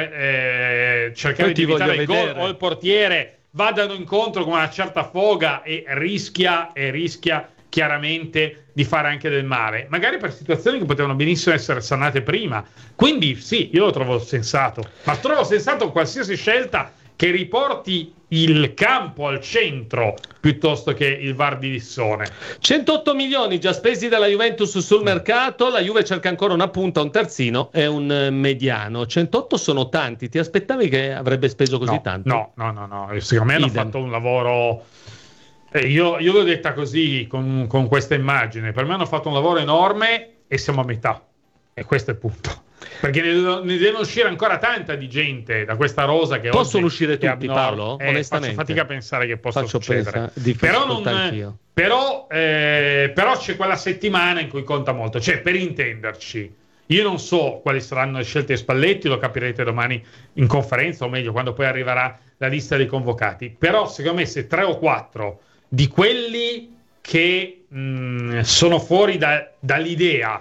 Speaker 6: eh, cercare
Speaker 2: Poi
Speaker 6: di evitare il
Speaker 2: vedere.
Speaker 6: gol o il portiere vadano incontro con una certa foga e rischia e rischia chiaramente di fare anche del male, magari per situazioni che potevano benissimo essere sanate prima. Quindi sì, io lo trovo sensato, ma trovo sensato qualsiasi scelta che riporti il campo al centro piuttosto che il V A R di Lissone.
Speaker 2: centotto milioni già spesi dalla Juventus sul mercato, la Juve cerca ancora una punta, un terzino e un mediano. centotto sono tanti, ti aspettavi che avrebbe speso così
Speaker 6: no,
Speaker 2: tanto?
Speaker 6: No, no, no, no, secondo me hanno
Speaker 2: Idem.
Speaker 6: fatto un lavoro... Eh, io, io l'ho detta così, con, con questa immagine, per me hanno fatto un lavoro enorme e siamo a metà, e questo è il punto. Perché ne, ne deve uscire ancora tanta di gente da questa rosa che
Speaker 2: possono
Speaker 6: oggi
Speaker 2: uscire tutti,
Speaker 6: abnorme.
Speaker 2: Paolo?
Speaker 6: Eh,
Speaker 2: onestamente
Speaker 6: faccio fatica a pensare che possa
Speaker 2: faccio
Speaker 6: succedere.
Speaker 2: Pensa,
Speaker 6: però, non, però, eh, però c'è quella settimana in cui conta molto, cioè per intenderci, io non so quali saranno le scelte di Spalletti, lo capirete domani in conferenza, o meglio quando poi arriverà la lista dei convocati, però secondo me se tre o quattro di quelli che mh, sono fuori da, dall'idea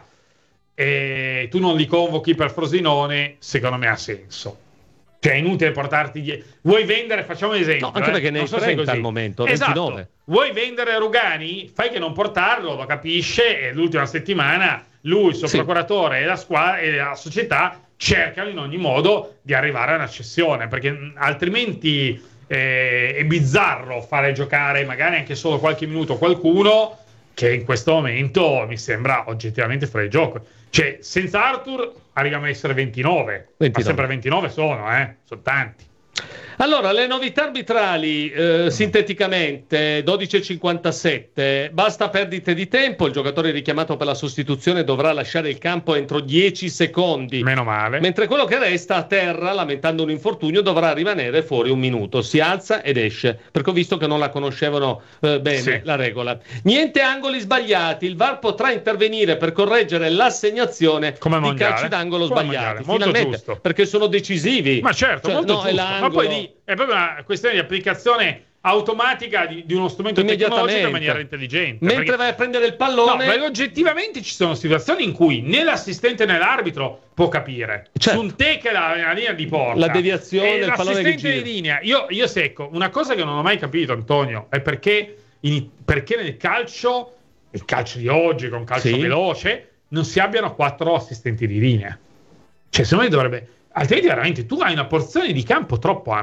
Speaker 6: e tu non li convochi per Frosinone, secondo me ha senso. Cioè è inutile portarti die- vuoi vendere, facciamo un esempio,
Speaker 2: no, anche
Speaker 6: eh?
Speaker 2: perché ne hai
Speaker 6: so
Speaker 2: trenta al momento, ventinove.
Speaker 6: Esatto. Vuoi vendere Rugani? Fai che non portarlo, lo capisce, e l'ultima settimana lui, il suo sì. procuratore e la squadra e la società cercano in ogni modo di arrivare a una cessione, perché altrimenti eh, è bizzarro fare giocare magari anche solo qualche minuto qualcuno che in questo momento mi sembra oggettivamente fuori gioco. Cioè, senza Arthur arriviamo a essere ventinove, ventinove. Ma sempre ventinove sono, eh? Sono tanti.
Speaker 2: Allora, le novità arbitrali, eh, sinteticamente, dodici e cinquantasette, basta perdite di tempo, il giocatore richiamato per la sostituzione dovrà lasciare il campo entro dieci secondi.
Speaker 6: Meno male.
Speaker 2: Mentre quello che resta a terra, lamentando un infortunio, dovrà rimanere fuori un minuto. Si alza ed esce, perché ho visto che non la conoscevano eh, bene, sì, la regola. Niente angoli sbagliati, il V A R potrà intervenire per correggere l'assegnazione
Speaker 6: Come
Speaker 2: di
Speaker 6: mondiale.
Speaker 2: calci d'angolo
Speaker 6: Come
Speaker 2: sbagliati.
Speaker 6: mondiale, molto giusto.
Speaker 2: Perché sono decisivi.
Speaker 6: Ma certo,
Speaker 2: cioè,
Speaker 6: molto
Speaker 2: no,
Speaker 6: giusto.
Speaker 2: È
Speaker 6: ma poi lì è proprio una questione di applicazione automatica di, di uno strumento tecnologico in maniera intelligente.
Speaker 2: Mentre
Speaker 6: perché...
Speaker 2: vai a prendere il pallone,
Speaker 6: no, perché oggettivamente ci sono situazioni in cui né l'assistente né l'arbitro può capire, certo, su un te che la, la linea di porta,
Speaker 2: la deviazione,
Speaker 6: e
Speaker 2: il pallone che gira
Speaker 6: l'assistente di linea. Io, io secco una cosa che non ho mai capito, Antonio, è perché, in, perché nel calcio, il calcio di oggi con calcio sì, veloce, non si abbiano quattro assistenti di linea. Cioè, secondo me dovrebbe, altrimenti veramente tu hai una porzione di campo troppo ampia.